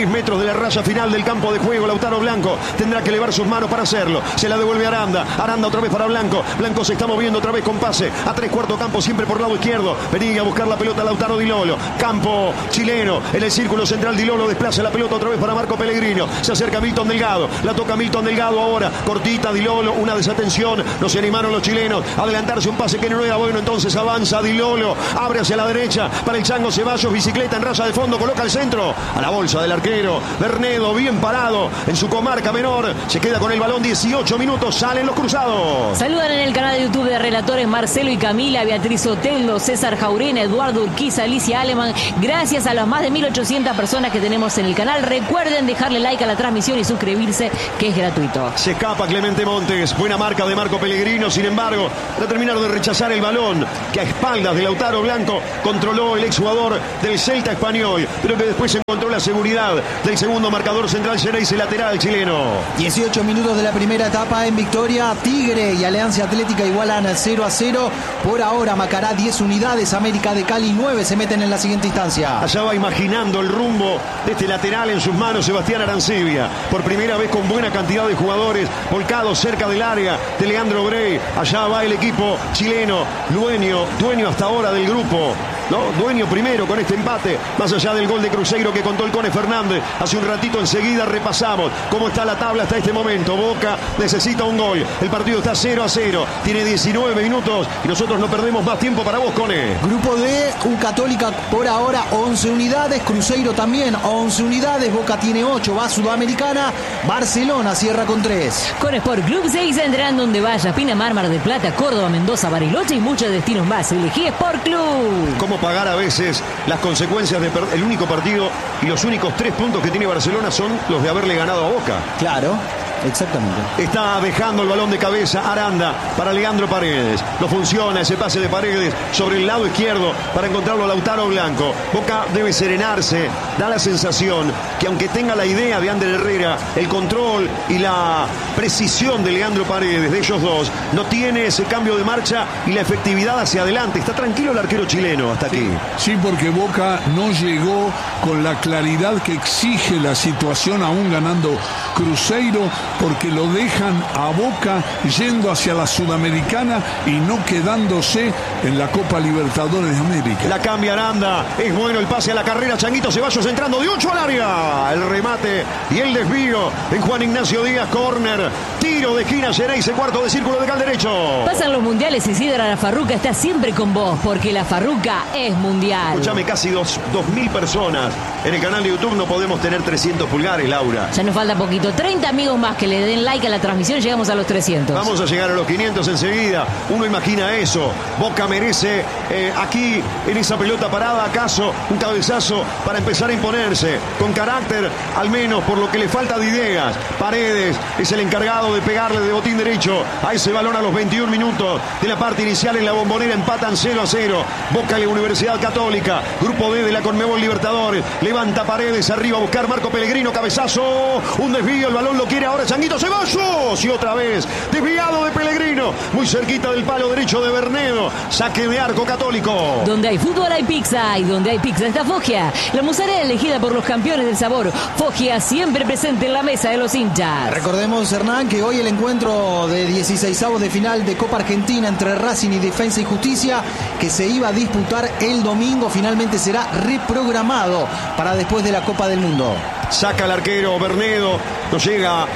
de la raya final del campo de juego. Lautaro Blanco tendrá que elevar sus manos para hacerlo. Se la devuelve Aranda. Aranda otra vez para Blanco. Blanco se está moviendo otra vez con pase a tres cuartos campo, siempre por lado izquierdo. Venía a buscar la pelota Lautaro Di Lolo. Campo chileno en el círculo central. Di Lolo desplaza la pelota otra vez para Marco Pellegrino. Se acerca Milton Delgado. La toca Milton Delgado ahora. Cortita Di Lolo. Una desatención. No se animaron los chilenos a adelantarse. Un pase que no era bueno. Entonces avanza Di Lolo. Abre hacia la derecha para el Chango Ceballos. Bicicleta en raya de fondo. Coloca el centro a la bolsa del arquero. Bernedo bien parado en su comarca menor. Se queda con el balón. dieciocho minutos. Salen los cruzados. Saludan en el canal de YouTube de Relatores Marcelo y Camila, Beatriz Oteldo, César Jaurena, Eduardo Urquiza, Alicia Aleman. Gracias a las más de mil ochocientas personas que tenemos en el canal. Recuerden dejarle like a la transmisión y suscribirse, que es gratuito. Se escapa Clemente Montes. Buena marca de Marco Pellegrino. Sin embargo, para terminar de rechazar el balón que a espaldas de Lautaro Blanco controló el exjugador del Celta español, pero que después encontró la seguridad del segundo marcador central Xerez, el lateral chileno. dieciocho minutos de la primera etapa en victoria. Tigre y Alianza Atlética igualan cero a cero. Por ahora Macará diez unidades, América de Cali nueve se meten en la siguiente instancia. Allá va imaginando el rumbo de este lateral en sus manos Sebastián Arancibia. Por primera vez con buena cantidad de jugadores volcados cerca del área de Leandro Brey. Allá va el equipo chileno, dueño, dueño hasta ahora del grupo. ¿No? Dueño primero con este empate, más allá del gol de Cruzeiro que contó el Cone Fernández hace un ratito. Enseguida repasamos cómo está la tabla hasta este momento. Boca necesita un gol, el partido está cero a cero, tiene diecinueve minutos y nosotros no perdemos más tiempo para vos, Cone. Grupo D, un Católica por ahora once unidades, Cruzeiro también once unidades, Boca tiene ocho, va a Sudamericana, Barcelona cierra con tres. Con Sport Club seis entrenando donde vaya, Pinamar, Mar del Plata, Córdoba, Mendoza, Bariloche y muchos destinos más. Elegí Sport Club. ¿Cómo pagar a veces las consecuencias de el único partido y los únicos tres puntos que tiene Barcelona son los de haberle ganado a Boca? Claro. Exactamente. Está dejando el balón de cabeza Aranda para Leandro Paredes. No funciona ese pase de Paredes sobre el lado izquierdo para encontrarlo a Lautaro Blanco. Boca debe serenarse. Da la sensación que aunque tenga la idea de Ander Herrera, el control y la precisión de Leandro Paredes, de ellos dos, no tiene ese cambio de marcha y la efectividad hacia adelante. Está tranquilo el arquero chileno hasta aquí. Sí, porque Boca no llegó con la claridad que exige la situación, aún ganando Cruzeiro, porque lo dejan a Boca yendo hacia la Sudamericana y no quedándose en la Copa Libertadores de América. La cambia Aranda, es bueno el pase a la carrera, Changuito Ceballos entrando de ocho al área, el remate y el desvío en Juan Ignacio Díaz, córner, tiro de esquina, Xerez, cuarto de círculo de cal derecho. Pasan los mundiales y Sidra La Farruca está siempre con vos, porque La Farruca es mundial. Escuchame, casi dos, dos mil personas en el canal de YouTube, no podemos tener trescientos pulgares, Laura. Ya nos falta poquito, treinta amigos más que le den like a la transmisión, llegamos a los trescientos. Vamos a llegar a los quinientos enseguida. Uno imagina eso. Boca merece eh, aquí en esa pelota parada, acaso un cabezazo para empezar a imponerse con carácter, al menos por lo que le falta de ideas. Paredes es el encargado de pegarle de botín derecho a ese balón a los veintiún minutos de la parte inicial. En la Bombonera empatan cero a cero. Boca y la Universidad Católica, grupo D de la Conmebol Libertadores. Levanta Paredes arriba a buscar Marco Pellegrino, cabezazo, un desvío, el balón lo quiere ahora Changuito Ceballos y otra vez desviado de Pellegrino, muy cerquita del palo derecho de Bernedo. Saque de arco Católico. Donde hay fútbol hay pizza, y donde hay pizza está Foggia, la mozzarella elegida por los campeones del sabor. Foggia siempre presente en la mesa de los hinchas. Recordemos, Hernán, que hoy el encuentro de dieciseisavos de final de Copa Argentina entre Racing y Defensa y Justicia, que se iba a disputar el domingo, finalmente será reprogramado para después de la Copa del Mundo. Saca el arquero Bernedo, no llega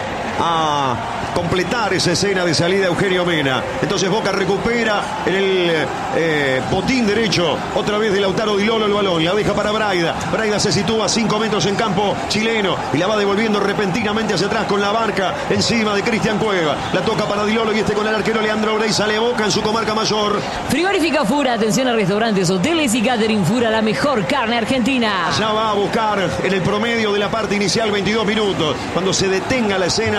a completar esa escena de salida Eugenio Mena. Entonces Boca recupera en el eh, botín derecho, otra vez de Lautaro Di Lolo el balón, la deja para Braida. Braida se sitúa a cinco metros en campo chileno y la va devolviendo repentinamente hacia atrás con la barca encima de Cristian Cueva. La toca para Di Lolo y este con el arquero Leandro Brey. Sale Boca en su comarca mayor. Frigorífica Fura, atención a restaurantes, hoteles y catering Fura, la mejor carne argentina. Ya va a buscar en el promedio de la parte inicial veintidós minutos. Cuando se detenga la escena,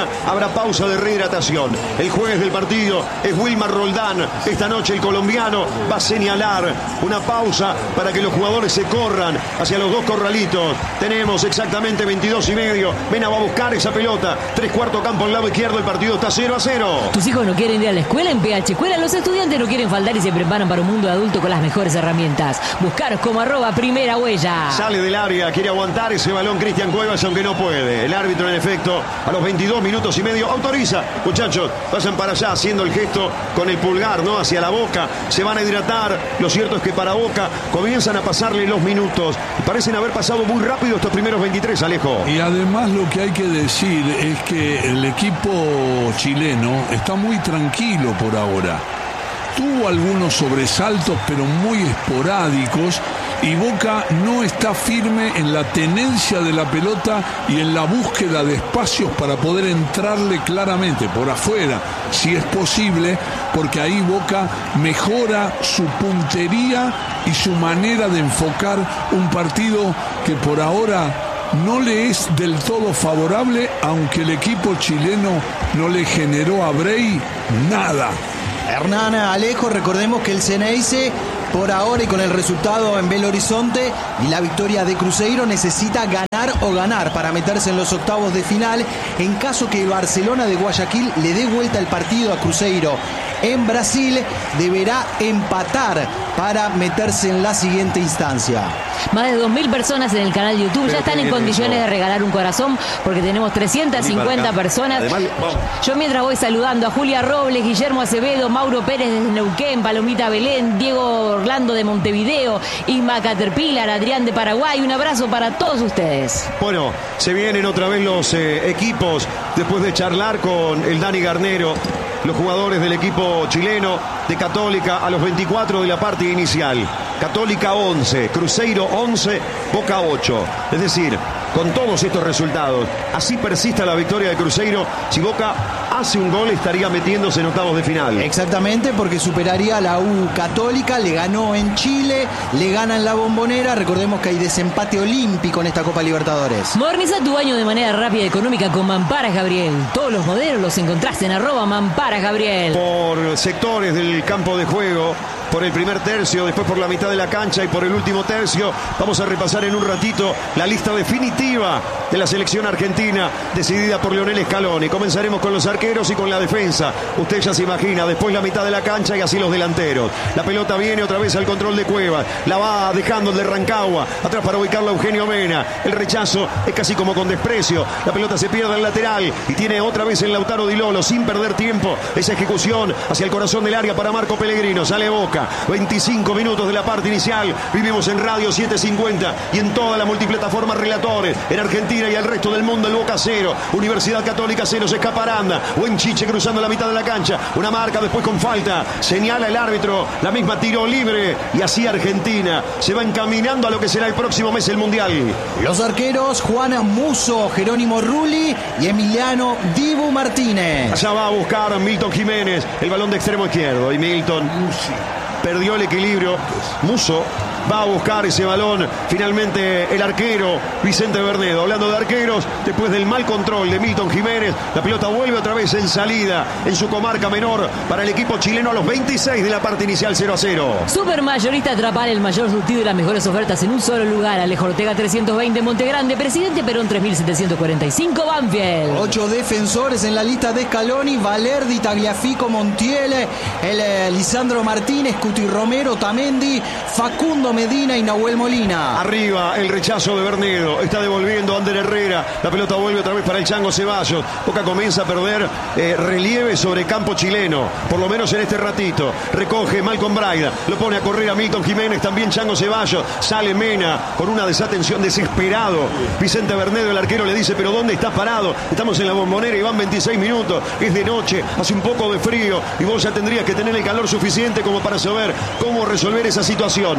habrá pausa de rehidratación. El juez del partido es Wilmar Roldán. Esta noche el colombiano va a señalar una pausa para que los jugadores se corran hacia los dos corralitos. Tenemos exactamente veintidós y medio. Mena va a buscar esa pelota. Tres cuartos campo al lado izquierdo. El partido está cero a cero. ¿Tus hijos no quieren ir a la escuela? En P H Escuela los estudiantes no quieren faltar y se preparan para un mundo de adulto con las mejores herramientas. Buscaros como arroba primera huella. Sale del área, quiere aguantar ese balón Cristian Cuevas, aunque no puede. El árbitro, en efecto, a los veintidós minutos y medio autoriza. Muchachos, pasan para allá haciendo el gesto con el pulgar, ¿no? Hacia la Boca. Se van a hidratar. Lo cierto es que para Boca comienzan a pasarle los minutos. Parecen haber pasado muy rápido estos primeros veintitrés, Alejo. Y además lo que hay que decir es que el equipo chileno está muy tranquilo por ahora. Tuvo algunos sobresaltos, pero muy esporádicos, y Boca no está firme en la tenencia de la pelota y en la búsqueda de espacios para poder entrarle claramente por afuera, si es posible, porque ahí Boca mejora su puntería y su manera de enfocar un partido que por ahora no le es del todo favorable, aunque el equipo chileno no le generó a Brey nada. Hernán, Alejo, recordemos que el Ceneice, por ahora y con el resultado en Belo Horizonte y la victoria de Cruzeiro, necesita ganar o ganar para meterse en los octavos de final. En caso que el Barcelona de Guayaquil le dé vuelta el partido a Cruzeiro en Brasil, deberá empatar para meterse en la siguiente instancia. Más de dos mil personas en el canal de YouTube. Pero ya están en condiciones eso. de regalar un corazón, porque tenemos trescientas cincuenta personas. Además, yo mientras voy saludando a Julia Robles, Guillermo Acevedo, Mauro Pérez de Neuquén, Palomita Belén, Diego Orlando de Montevideo, Isma Caterpillar, Adrián de Paraguay. Un abrazo para todos ustedes. Bueno, se vienen otra vez los eh, equipos después de charlar con el Dani Garnero. Los jugadores del equipo chileno de Católica a los veinticuatro de la parte inicial. Católica once, Cruzeiro once, Boca ocho. Es decir, con todos estos resultados, así persista la victoria de Cruzeiro. Si Boca hace un gol, estaría metiéndose en octavos de final. Exactamente, porque superaría a la U Católica. Le ganó en Chile, le gana en la Bombonera. Recordemos que hay desempate olímpico en esta Copa Libertadores. Moderniza tu baño de manera rápida y económica con Mamparas Gabriel. Todos los modelos los encontraste en arroba Mamparas Gabriel. Por sectores del campo de juego, por el primer tercio, después por la mitad de la cancha y por el último tercio, vamos a repasar en un ratito la lista definitiva de la selección argentina, decidida por Lionel Scaloni. Comenzaremos con los arqueros y con la defensa. Usted ya se imagina, después la mitad de la cancha y así los delanteros. La pelota viene otra vez al control de Cuevas, la va dejando el de Rancagua, atrás para ubicarla Eugenio Mena. El rechazo es casi como con desprecio, la pelota se pierde al lateral y tiene otra vez el Lautaro Di Lolo, sin perder tiempo, esa ejecución hacia el corazón del área para Marco Pellegrino. Sale Boca, veinticinco minutos de la parte inicial. Vivimos en Radio setecientos cincuenta y en toda la multiplataforma Relatores, en Argentina y el resto del mundo. El Boca cero, Universidad Católica cero, se escapa Aranda. Buen Chiche cruzando la mitad de la cancha, una marca después con falta, señala el árbitro, la misma tiro libre, y así Argentina se va encaminando a lo que será el próximo mes el Mundial. Los arqueros: Juan Musso, Jerónimo Rulli y Emiliano Dibu Martínez. Allá va a buscar Milton Jiménez, el balón de extremo izquierdo, y Milton perdió el equilibrio. Musso va a buscar ese balón. Finalmente el arquero Vicente Bernedo. Hablando de arqueros, después del mal control de Milton Jiménez, la pelota vuelve otra vez en salida en su comarca menor para el equipo chileno a los veintiséis de la parte inicial. Cero a cero. Supermayorista Trapal, el mayor surtido y las mejores ofertas en un solo lugar. Alejo Ortega trescientos veinte, Montegrande, Presidente Perón tres mil setecientos cuarenta y cinco, Banfield. Ocho defensores en la lista de Scaloni: Valerdi, Tagliafico, Montiel, el eh, Lisandro Martínez, Cuti Romero, Tamendi, Facundo Medina y Nahuel Molina. Arriba el rechazo de Bernedo, está devolviendo Ander Herrera, la pelota vuelve otra vez para el Chango Ceballos. Boca comienza a perder eh, relieve sobre campo chileno, por lo menos en este ratito. Recoge Malcolm Braida, lo pone a correr a Milton Jiménez, también Chango Ceballos, sale Mena con una desatención, desesperado. Vicente Bernedo, el arquero, le dice: pero ¿dónde estás parado? Estamos en la Bombonera y van veintiséis minutos, es de noche, hace un poco de frío y vos ya tendrías que tener el calor suficiente como para saber cómo resolver esa situación. Lateral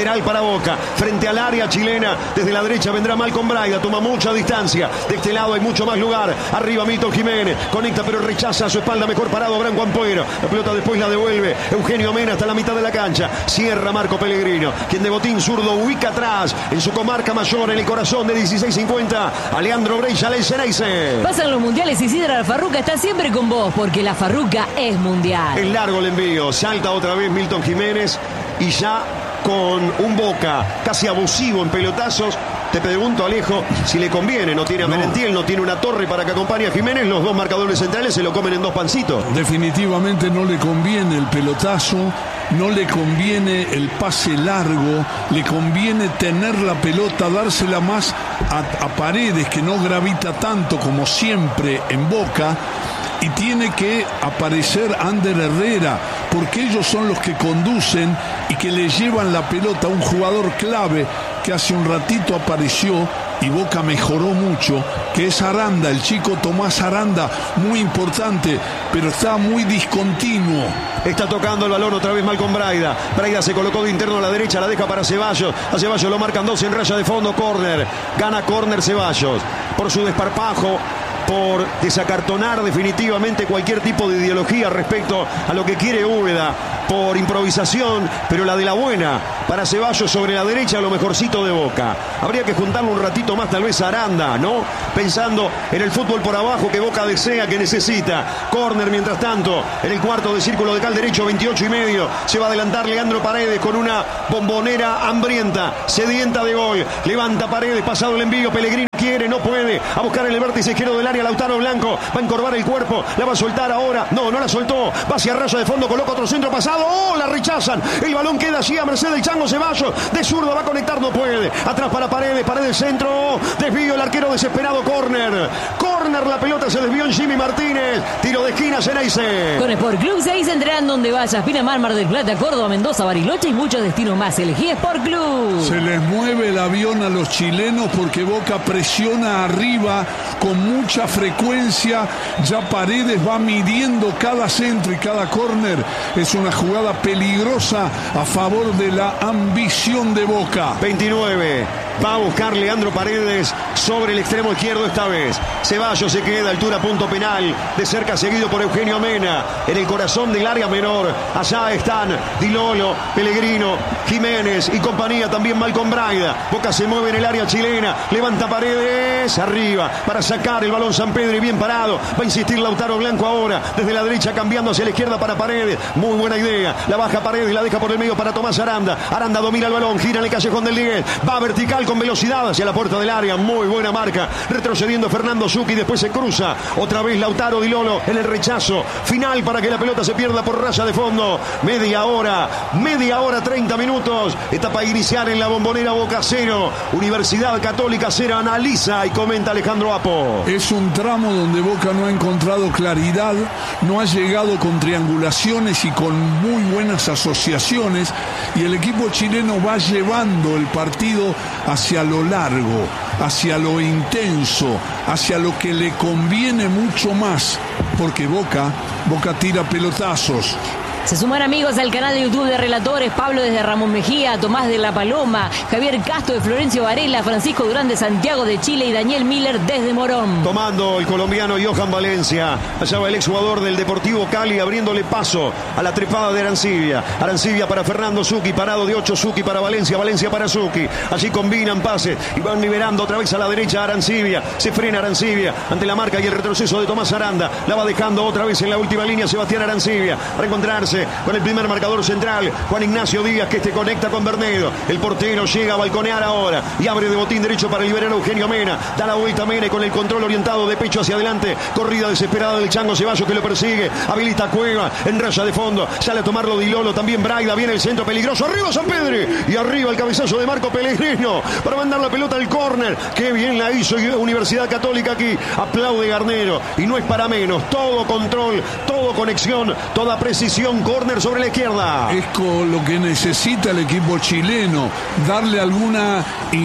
lateral para Boca, frente al área chilena, desde la derecha vendrá Malcom Braida, toma mucha distancia, de este lado hay mucho más lugar, arriba Milton Jiménez, conecta pero rechaza a su espalda, mejor parado Branco Ampuero, la pelota después la devuelve Eugenio Mena hasta la mitad de la cancha, cierra Marco Pellegrino, quien de botín zurdo ubica atrás, en su comarca mayor, en el corazón de dieciséis cincuenta, a Leandro Brecha, el Ceneice. Pasan los mundiales y Sidra Farruca está siempre con vos, porque la Farruca es mundial. Es largo el envío, salta otra vez Milton Jiménez y ya con un Boca casi abusivo en pelotazos. Te pregunto, Alejo, si le conviene. No tiene a Merentiel, no tiene una torre para que acompañe a Jiménez. Los dos marcadores centrales se lo comen en dos pancitos. Definitivamente no le conviene el pelotazo, no le conviene el pase largo, le conviene tener la pelota, dársela más a, a Paredes, que no gravita tanto como siempre en Boca. Y tiene que aparecer Ander Herrera, porque ellos son los que conducen y que le llevan la pelota a un jugador clave que hace un ratito apareció y Boca mejoró mucho, que es Aranda, el chico Tomás Aranda, muy importante, pero está muy discontinuo. Está tocando el balón otra vez Malcom Braida. Braida se colocó de interno a la derecha, la deja para Ceballos. A Ceballos lo marcan dos en raya de fondo, córner. Gana córner Ceballos. Por su desparpajo, por desacartonar definitivamente cualquier tipo de ideología respecto a lo que quiere Úbeda, por improvisación, pero la de la buena, para Ceballos sobre la derecha, lo mejorcito de Boca. Habría que juntarlo un ratito más tal vez a Aranda, ¿no? Pensando en el fútbol por abajo que Boca desea, que necesita. Córner mientras tanto, en el cuarto de círculo de cal derecho, veintiocho y medio. Se va a adelantar Leandro Paredes con una bombonera hambrienta, sedienta de gol. Levanta Paredes, pasado el envío, Pellegrino quiere, no puede, a buscar en el vértice izquierdo del área, Lautaro Blanco, va a encorvar el cuerpo, la va a soltar ahora, no, no la soltó, va hacia raya de fondo, coloca otro centro pasado, oh, la rechazan, el balón queda así a merced del Chango Ceballos, de zurdo va a conectar, no puede, atrás para Paredes, Paredes centro, desvío el arquero desesperado, córner, córner, la pelota se desvió en Jimmy Martínez, tiro de esquina, Ceneice. Con Sport Club seguís entrenando donde vayas, Pinamar, Mar del Plata, Córdoba, Mendoza, Bariloche y muchos destinos más, elegí Sport Club. Se les mueve el avión a los chilenos porque Boca presiona arriba con mucha frecuencia, ya Paredes va midiendo cada centro y cada córner, es una jugada peligrosa a favor de la ambición de Boca. veintinueve, va a buscar Leandro Paredes sobre el extremo izquierdo esta vez. Ceballos se queda, altura punto penal, de cerca seguido por Eugenio Mena, en el corazón del área menor. Allá están Di Lolo, Pellegrino, Jiménez y compañía, también Malcom Braida. Boca se mueve en el área chilena, levanta Paredes arriba para sacar el balón Sampedri, bien parado. Va a insistir Lautaro Blanco ahora, desde la derecha cambiando hacia la izquierda para Paredes. Muy buena idea, la baja Paredes, la deja por el medio para Tomás Aranda. Aranda domina el balón, gira en el callejón del diez, va vertical con velocidad hacia la puerta del área, muy buena marca, retrocediendo Fernando Zucchi, después se cruza otra vez Lautaro Di Lolo en el rechazo final para que la pelota se pierda por raya de fondo. Media hora, media hora, treinta minutos, etapa inicial en la Bombonera. Boca cero, Universidad Católica cero, analiza y comenta Alejandro Apo. Es un tramo donde Boca no ha encontrado claridad, no ha llegado con triangulaciones y con muy buenas asociaciones, y el equipo chileno va llevando el partido hacia lo largo, hacia lo intenso, hacia lo que le conviene mucho más, porque Boca, Boca tira pelotazos. Se suman amigos al canal de YouTube de Relatores, Pablo desde Ramón Mejía, Tomás de La Paloma, Javier Castro de Florencio Varela, Francisco Durán de Santiago de Chile y Daniel Miller desde Morón. Tomando el colombiano Johan Valencia, allá va el exjugador del Deportivo Cali abriéndole paso a la trepada de Arancibia. Arancibia para Fernando Zucchi, parado de ocho Zucchi para Valencia, Valencia para Zucchi. Allí combinan pases y van liberando otra vez a la derecha a Arancibia. Se frena Arancibia ante la marca y el retroceso de Tomás Aranda. La va dejando otra vez en la última línea Sebastián Arancibia. A reencontrarse con el primer marcador central, Juan Ignacio Díaz, que este conecta con Bernedo. El portero llega a balconear ahora y abre de botín derecho para liberar a Eugenio Mena. Da la vuelta Mena con el control orientado de pecho hacia adelante. Corrida desesperada del Chango Ceballos que lo persigue. Habilita a Cueva en raya de fondo. Sale a tomarlo Di Lolo, también Braida. Viene el centro peligroso. Arriba Sampedri. Y arriba el cabezazo de Marco Pellegrino para mandar la pelota al córner. Qué bien la hizo Universidad Católica aquí. Aplaude Garnero. Y no es para menos. Todo control, todo conexión, toda precisión. Córner sobre la izquierda. Es con lo que necesita el equipo chileno, darle alguna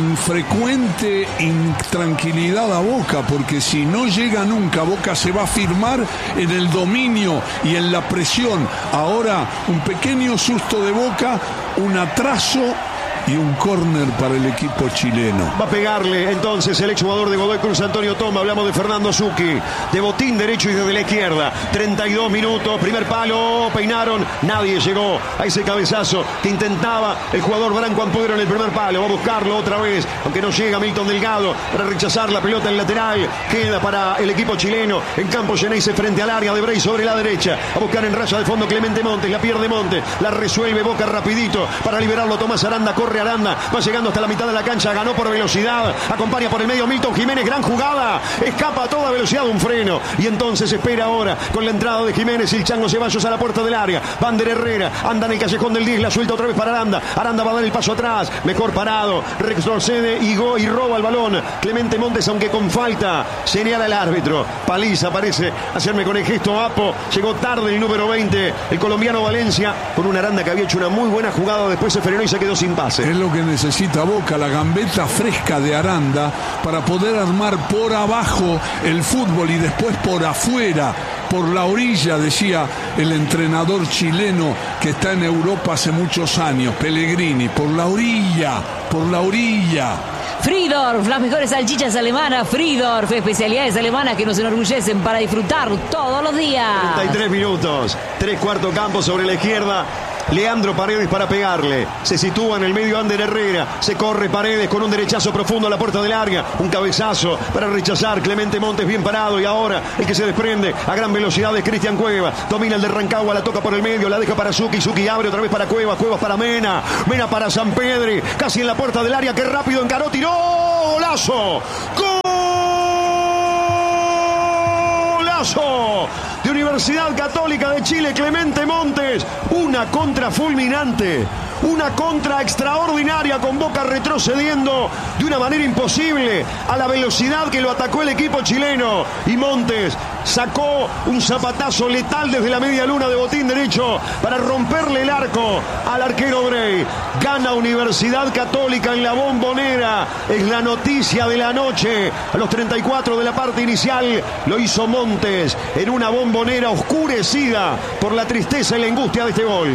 infrecuente intranquilidad a Boca, porque si no llega nunca, Boca se va a firmar en el dominio y en la presión. Ahora un pequeño susto de Boca, un atraso y un córner para el equipo chileno. Va a pegarle entonces el exjugador de Godoy Cruz, Antonio Toma. Hablamos de Fernando Zucchi, de botín derecho y desde la izquierda. treinta y dos minutos, primer palo, peinaron, nadie llegó a ese cabezazo que intentaba el jugador Branco Ampuero en el primer palo. Va a buscarlo otra vez, aunque no llega Milton Delgado para rechazar la pelota en lateral. Queda para el equipo chileno en campo Geneise frente al área de Brey sobre la derecha. A buscar en raya de fondo Clemente Montes, la pierde Montes, la resuelve Boca rapidito para liberarlo Tomás Aranda. Corre Aranda, va llegando hasta la mitad de la cancha, ganó por velocidad, acompaña por el medio Milton Jiménez, gran jugada, escapa a toda velocidad, un freno, y entonces espera ahora con la entrada de Jiménez y el Chango Ceballos a la puerta del área. Vander Herrera anda en el callejón del diez, la suelta otra vez para Aranda. Aranda va a dar el paso atrás, mejor parado, retrocede y, go, y roba el balón. Clemente Montes, aunque con falta, señala el árbitro. Paliza parece hacerme con el gesto Apo. Llegó tarde el número veinte, el colombiano Valencia, con una Aranda que había hecho una muy buena jugada, después se frenó y se quedó sin pase. Es lo que necesita Boca, la gambeta fresca de Aranda para poder armar por abajo el fútbol y después por afuera, por la orilla, decía el entrenador chileno que está en Europa hace muchos años, Pellegrini, por la orilla, por la orilla. Friedorf, las mejores salchichas alemanas. Friedorf, especialidades alemanas que nos enorgullecen para disfrutar todos los días. treinta y tres minutos, tres cuarto campo sobre la izquierda. Leandro Paredes para pegarle, se sitúa en el medio Ander Herrera, se corre Paredes con un derechazo profundo a la puerta del área, un cabezazo para rechazar Clemente Montes bien parado, y ahora el que se desprende a gran velocidad es Cristian Cuevas, domina el de Rancagua, la toca por el medio, la deja para Zucchi, Zucchi abre otra vez para Cuevas, Cuevas para Mena, Mena para Sampedri, casi en la puerta del área, que rápido encaró, tiró, golazo, golazo de Universidad Católica de Chile, Clemente Montes, una contra fulminante, una contra extraordinaria, con Boca retrocediendo de una manera imposible a la velocidad que lo atacó el equipo chileno, y Montes sacó un zapatazo letal desde la media luna de botín derecho para romperle el arco al arquero Brey. Gana Universidad Católica en la Bombonera, es la noticia de la noche. A los treinta y cuatro de la parte inicial lo hizo Montes en una Bombonera oscurecida por la tristeza y la angustia de este gol.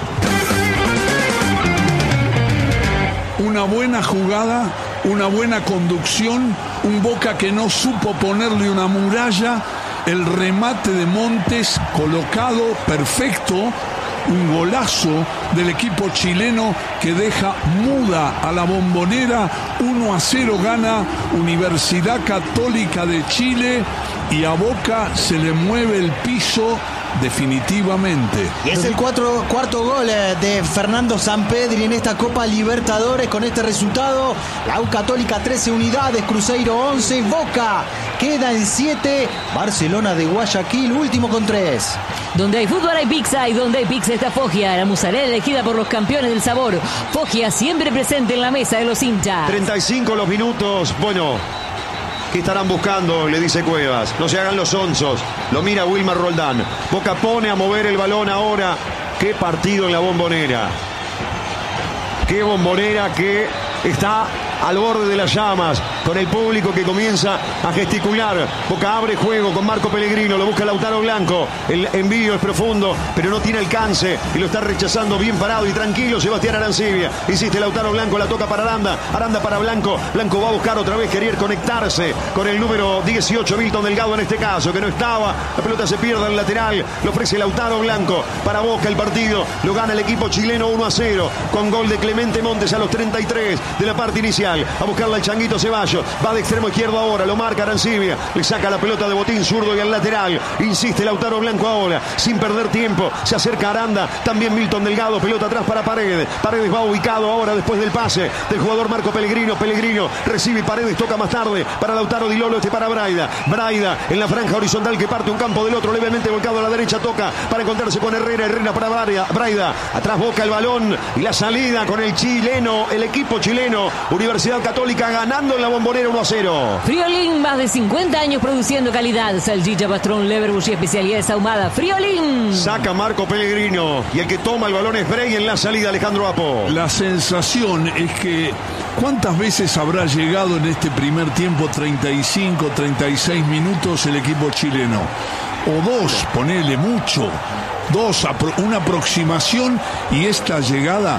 Una buena jugada, una buena conducción, un Boca que no supo ponerle una muralla, el remate de Montes colocado perfecto, un golazo del equipo chileno que deja muda a la Bombonera. Uno a cero gana Universidad Católica de Chile, y a Boca se le mueve el piso definitivamente. Y es el cuatro, cuarto gol de Fernando Sampedri en esta Copa Libertadores. Con este resultado, la U Católica trece unidades, Cruzeiro once, Boca queda en siete, Barcelona de Guayaquil último con tres. Donde hay fútbol hay pizza, y donde hay pizza está Foggia, la mozzarella elegida por los campeones del sabor. Foggia siempre presente en la mesa de los hinchas. treinta y cinco los minutos, bueno, ¿qué estarán buscando? Le dice Cuevas. No se hagan los onzos. Lo mira Wilmar Roldán. Boca pone a mover el balón ahora. Qué partido en la Bombonera. Qué Bombonera que está al borde de las llamas, con el público que comienza a gesticular. Boca abre juego con Marco Pellegrino, lo busca Lautaro Blanco, el envío es profundo, pero no tiene alcance y lo está rechazando bien parado y tranquilo Sebastián Arancibia. Insiste Lautaro Blanco, la toca para Aranda, Aranda para Blanco, Blanco va a buscar otra vez, querer conectarse con el número dieciocho, Milton Delgado en este caso, que no estaba, la pelota se pierde al lateral, lo ofrece Lautaro Blanco para Boca. El partido lo gana el equipo chileno uno a cero, con gol de Clemente Montes a los treinta y tres de la parte inicial. A buscarla el Changuito Ceballos, va de extremo izquierdo ahora, lo marca Arancibia, le saca la pelota de botín zurdo y al lateral, insiste Lautaro Blanco ahora, sin perder tiempo, se acerca Aranda, también Milton Delgado, pelota atrás para Paredes, Paredes va ubicado ahora después del pase del jugador Marco Pellegrino, Pellegrino recibe y Paredes toca más tarde para Lautaro Di Lolo, este para Braida, Braida en la franja horizontal que parte un campo del otro, levemente volcado a la derecha, toca para encontrarse con Herrera, Herrera para Braida, Braida, atrás Boca el balón y la salida con el chileno, el equipo chileno, Universidad Católica ganando en la Bombonera uno a cero. Friolín, más de cincuenta años produciendo calidad. Salchicha, pastrón, leverbush y especialidades ahumadas. Friolín. Saca Marco Pellegrino y el que toma el balón es Brey en la salida, Alejandro Apo. La sensación es que ¿cuántas veces habrá llegado en este primer tiempo, treinta y cinco, treinta y seis minutos, el equipo chileno? O dos, ponele mucho. Dos, una aproximación, y esta llegada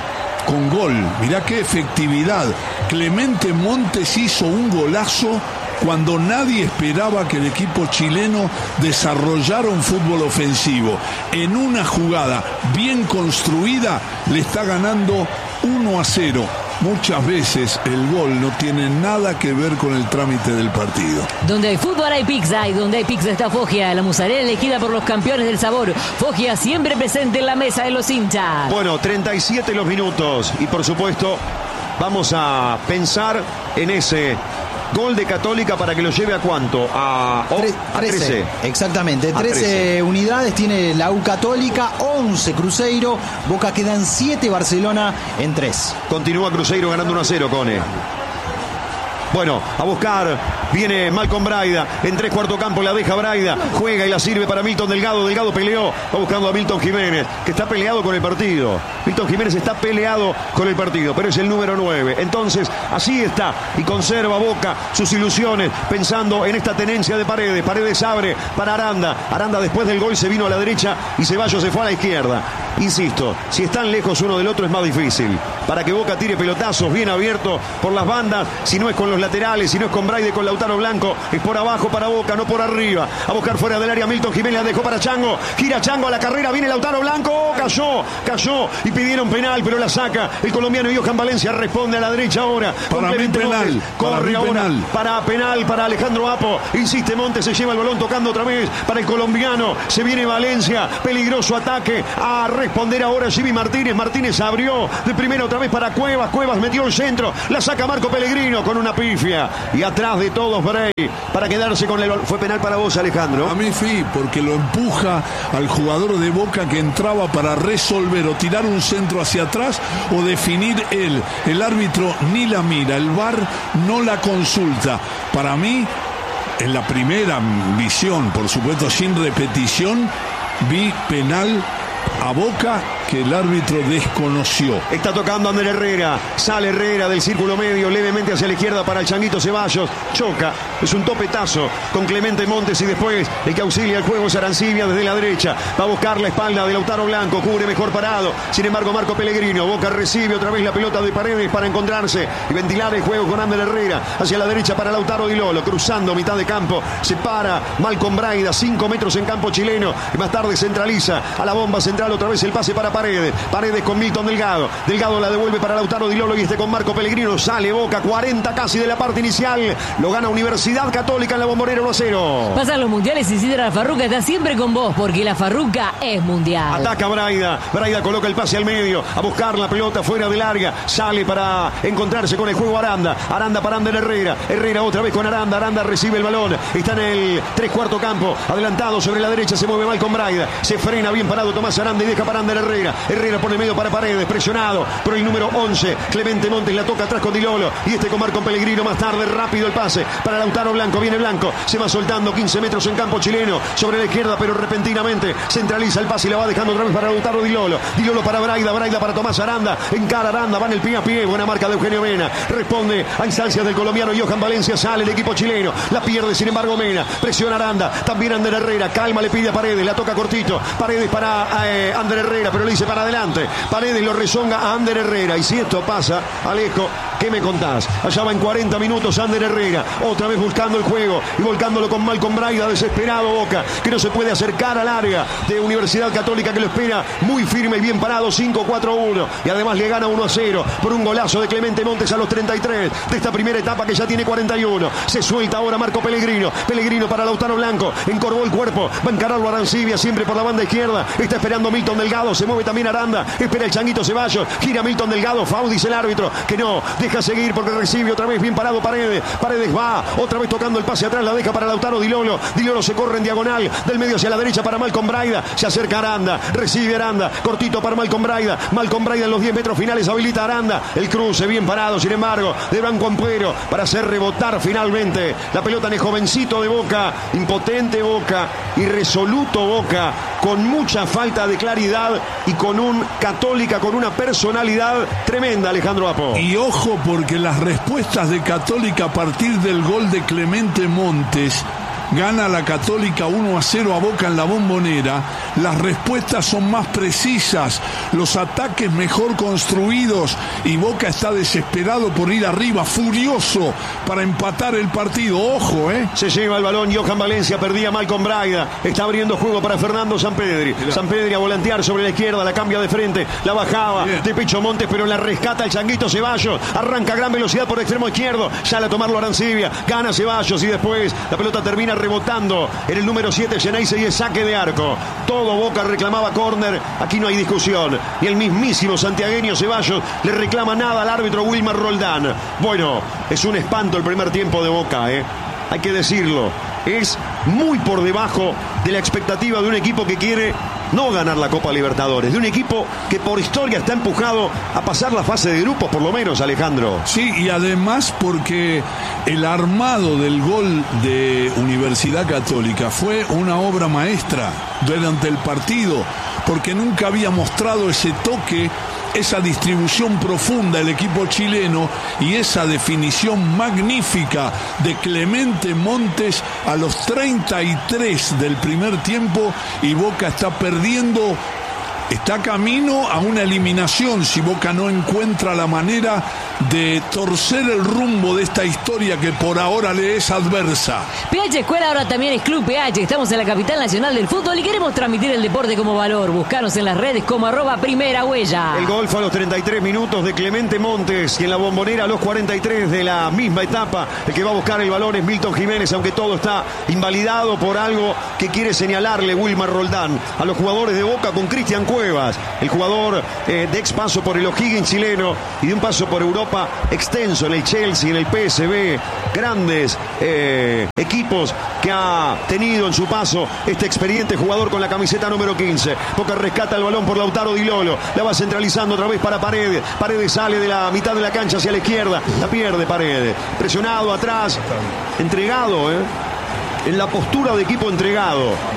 con gol. Mirá qué efectividad. Clemente Montes hizo un golazo cuando nadie esperaba que el equipo chileno desarrollara un fútbol ofensivo. En una jugada bien construida le está ganando uno a cero. Muchas veces el gol no tiene nada que ver con el trámite del partido. Donde hay fútbol hay pizza, y donde hay pizza está Foggia, la mozzarella elegida por los campeones del sabor. Foggia siempre presente en la mesa de los hinchas. Bueno, treinta y siete los minutos y por supuesto vamos a pensar en ese gol de Católica para que lo lleve a cuánto, a, oh, a trece. trece. Exactamente, a trece, trece unidades tiene la U Católica, once Cruzeiro, Boca quedan siete, Barcelona en tres. Continúa Cruzeiro ganando uno a cero, Cone. Bueno, a buscar, viene Malcolm Braida, en tres cuarto campo la deja Braida, juega y la sirve para Milton Delgado, Delgado peleó, va buscando a Milton Jiménez, que está peleado con el partido. Milton Jiménez está peleado con el partido, pero es el número nueve. Entonces, así está, y conserva Boca sus ilusiones, pensando en esta tenencia de Paredes. Paredes abre para Aranda, Aranda después del gol se vino a la derecha y Ceballos se fue a la izquierda. Insisto, si están lejos uno del otro es más difícil. Para que Boca tire pelotazos bien abiertos por las bandas, si no es con los laterales, si no es con Braide, con Lautaro Blanco, es por abajo para Boca, no por arriba. A buscar fuera del área Milton Jiménez, la dejó para Chango, gira Chango a la carrera, viene Lautaro Blanco, oh, cayó, cayó y pidieron penal, pero la saca el colombiano Johan Valencia, responde a la derecha ahora. Para mí penal, corre para mí ahora penal. para penal para Alejandro Apo, insiste Montes, se lleva el balón tocando otra vez para el colombiano, se viene Valencia, peligroso ataque, a responder ahora Jimmy Martínez, Martínez abrió de primera otra vez para Cuevas, Cuevas metió el centro, la saca Marco Pellegrino con una pifia y atrás de todos Bray para quedarse con el balón. Fue penal para vos, Alejandro. A mí sí, porque lo empuja al jugador de Boca que entraba para resolver o tirar un centro hacia atrás o definir él. El árbitro ni la mira, el V A R no la consulta. Para mí, en la primera visión, por supuesto sin repetición, vi penal a Boca que el árbitro desconoció. Está tocando Ander Herrera, sale Herrera del círculo medio, levemente hacia la izquierda para el Changuito Ceballos, choca, es un topetazo con Clemente Montes y después el que auxilia el juego es Arancibia desde la derecha, va a buscar la espalda de Lautaro Blanco, cubre mejor parado, sin embargo Marco Pellegrino, Boca recibe otra vez la pelota de Paredes para encontrarse y ventilar el juego con Ander Herrera, hacia la derecha para Lautaro Di Lolo, cruzando mitad de campo, se para Malcolm Braida, cinco metros en campo chileno y más tarde centraliza a la bomba central, otra vez el pase para Paredes, Paredes con Milton Delgado, Delgado la devuelve para Lautaro Di Lolo y este con Marco Pellegrino, sale Boca, cuarenta casi de la parte inicial, lo gana Universidad Católica en la Bombonera uno a cero. Pasan los mundiales y Isidra La Farruca está siempre con vos, porque La Farruca es mundial. Ataca Braida, Braida coloca el pase al medio, a buscar la pelota fuera del área, sale para encontrarse con el juego Aranda, Aranda para Ander Herrera, Herrera otra vez con Aranda, Aranda recibe el balón, está en el tres cuarto campo, adelantado sobre la derecha, se mueve mal con Braida, se frena bien parado Tomás Aranda y deja para Ander Herrera, Herrera pone medio para Paredes, presionado por el número once, Clemente Montes la toca atrás con Di Lolo y este con Marco Pellegrino, más tarde rápido el pase para Lautaro Blanco, viene Blanco, se va soltando quince metros en campo chileno, sobre la izquierda pero repentinamente centraliza el pase y la va dejando otra vez para Lautaro Di Lolo, Di Lolo para Braida, Braida para Tomás Aranda, encara Aranda, va en el pie a pie, buena marca de Eugenio Mena, responde a instancias del colombiano Johan Valencia, sale el equipo chileno, la pierde sin embargo Mena, presiona Aranda, también Ander Herrera, calma le pide a Paredes, la toca cortito, Paredes para eh, Ander Herrera, pero le dice para adelante, Paredes lo rezonga a Ander Herrera y si esto pasa, Alejo, ¿qué me contás? Allá va en cuarenta minutos Ander Herrera, otra vez buscando el juego y volcándolo con Malcolm Braida, desesperado Boca, que no se puede acercar al área de Universidad Católica que lo espera muy firme y bien parado, cinco cuatro uno y además le gana uno a cero por un golazo de Clemente Montes a los treinta y tres de esta primera etapa que ya tiene cuarenta y uno, se suelta ahora Marco Pellegrino, Pellegrino para Lautaro Blanco, encorvó el cuerpo, va a encararlo Arancibia siempre por la banda izquierda, está esperando Milton Delgado, se mueve también Aranda, espera el Changuito Ceballos, gira Milton Delgado, foul dice el árbitro, que no, deja seguir porque recibe otra vez bien parado Paredes, Paredes va, otra vez tocando el pase atrás, la deja para Lautaro Di Lolo, Di Lolo se corre en diagonal, del medio hacia la derecha para Malcolm Braida, se acerca Aranda, recibe Aranda, cortito para Malcolm Braida, Malcolm Braida en los diez metros finales habilita Aranda, el cruce bien parado, sin embargo, de Branco Ampuero para hacer rebotar finalmente la pelota en el jovencito de Boca, impotente Boca, irresoluto Boca, con mucha falta de claridad y con un Católica, con una personalidad tremenda, Alejandro Apo. Y ojo porque las respuestas de Católica a partir del gol de Clemente Montes gana la Católica uno a cero a Boca en la Bombonera, las respuestas son más precisas, los ataques mejor construidos y Boca está desesperado por ir arriba, furioso para empatar el partido. Ojo, ¿eh? Se lleva el balón Johan Valencia, perdía Malcom Braida, está abriendo juego para Fernando Sampedri. Sampedri a volantear sobre la izquierda, la cambia de frente, la bajaba Bien. de pecho Montes, pero la rescata el Changuito Ceballos, arranca a gran velocidad por extremo izquierdo, sale a tomarlo Arancibia, gana Ceballos y después la pelota termina rebotando en el número siete, Geneise, y es saque de arco. Todo Boca reclamaba córner, aquí no hay discusión, y el mismísimo santiagueño Ceballos le reclama nada al árbitro Wilmar Roldán. Bueno, es un espanto el primer tiempo de Boca, ¿eh? Hay que decirlo, es muy por debajo de la expectativa de un equipo que quiere no ganar la Copa Libertadores, de un equipo que por historia está empujado a pasar la fase de grupos, por lo menos, Alejandro. Sí, y además porque el armado del gol de Universidad Católica fue una obra maestra durante el partido, porque nunca había mostrado ese toque, esa distribución profunda el equipo chileno y esa definición magnífica de Clemente Montes a los treinta y tres del primer tiempo, y Boca está perdiendo, está camino a una eliminación si Boca no encuentra la manera de torcer el rumbo de esta historia que por ahora le es adversa. P H Escuela ahora también es Club P H. Estamos en la capital nacional del fútbol y queremos transmitir el deporte como valor. Buscanos en las redes como arroba primera huella. El gol fue a los treinta y tres minutos de Clemente Montes, y en la Bombonera a los cuarenta y tres de la misma etapa el que va a buscar el balón es Milton Jiménez, aunque todo está invalidado por algo que quiere señalarle Wilmar Roldán a los jugadores de Boca con Cristian Cuevas, el jugador eh, de ex paso por el O'Higgins chileno y de un paso por Europa extenso en el Chelsea, en el P S V, grandes eh, equipos que ha tenido en su paso este experiente jugador con la camiseta número quince. Boca rescata el balón por Lautaro Di Lolo, la va centralizando otra vez para Paredes. Paredes sale de la mitad de la cancha hacia la izquierda, la pierde Paredes, presionado atrás, entregado, ¿eh? en la postura de equipo entregado.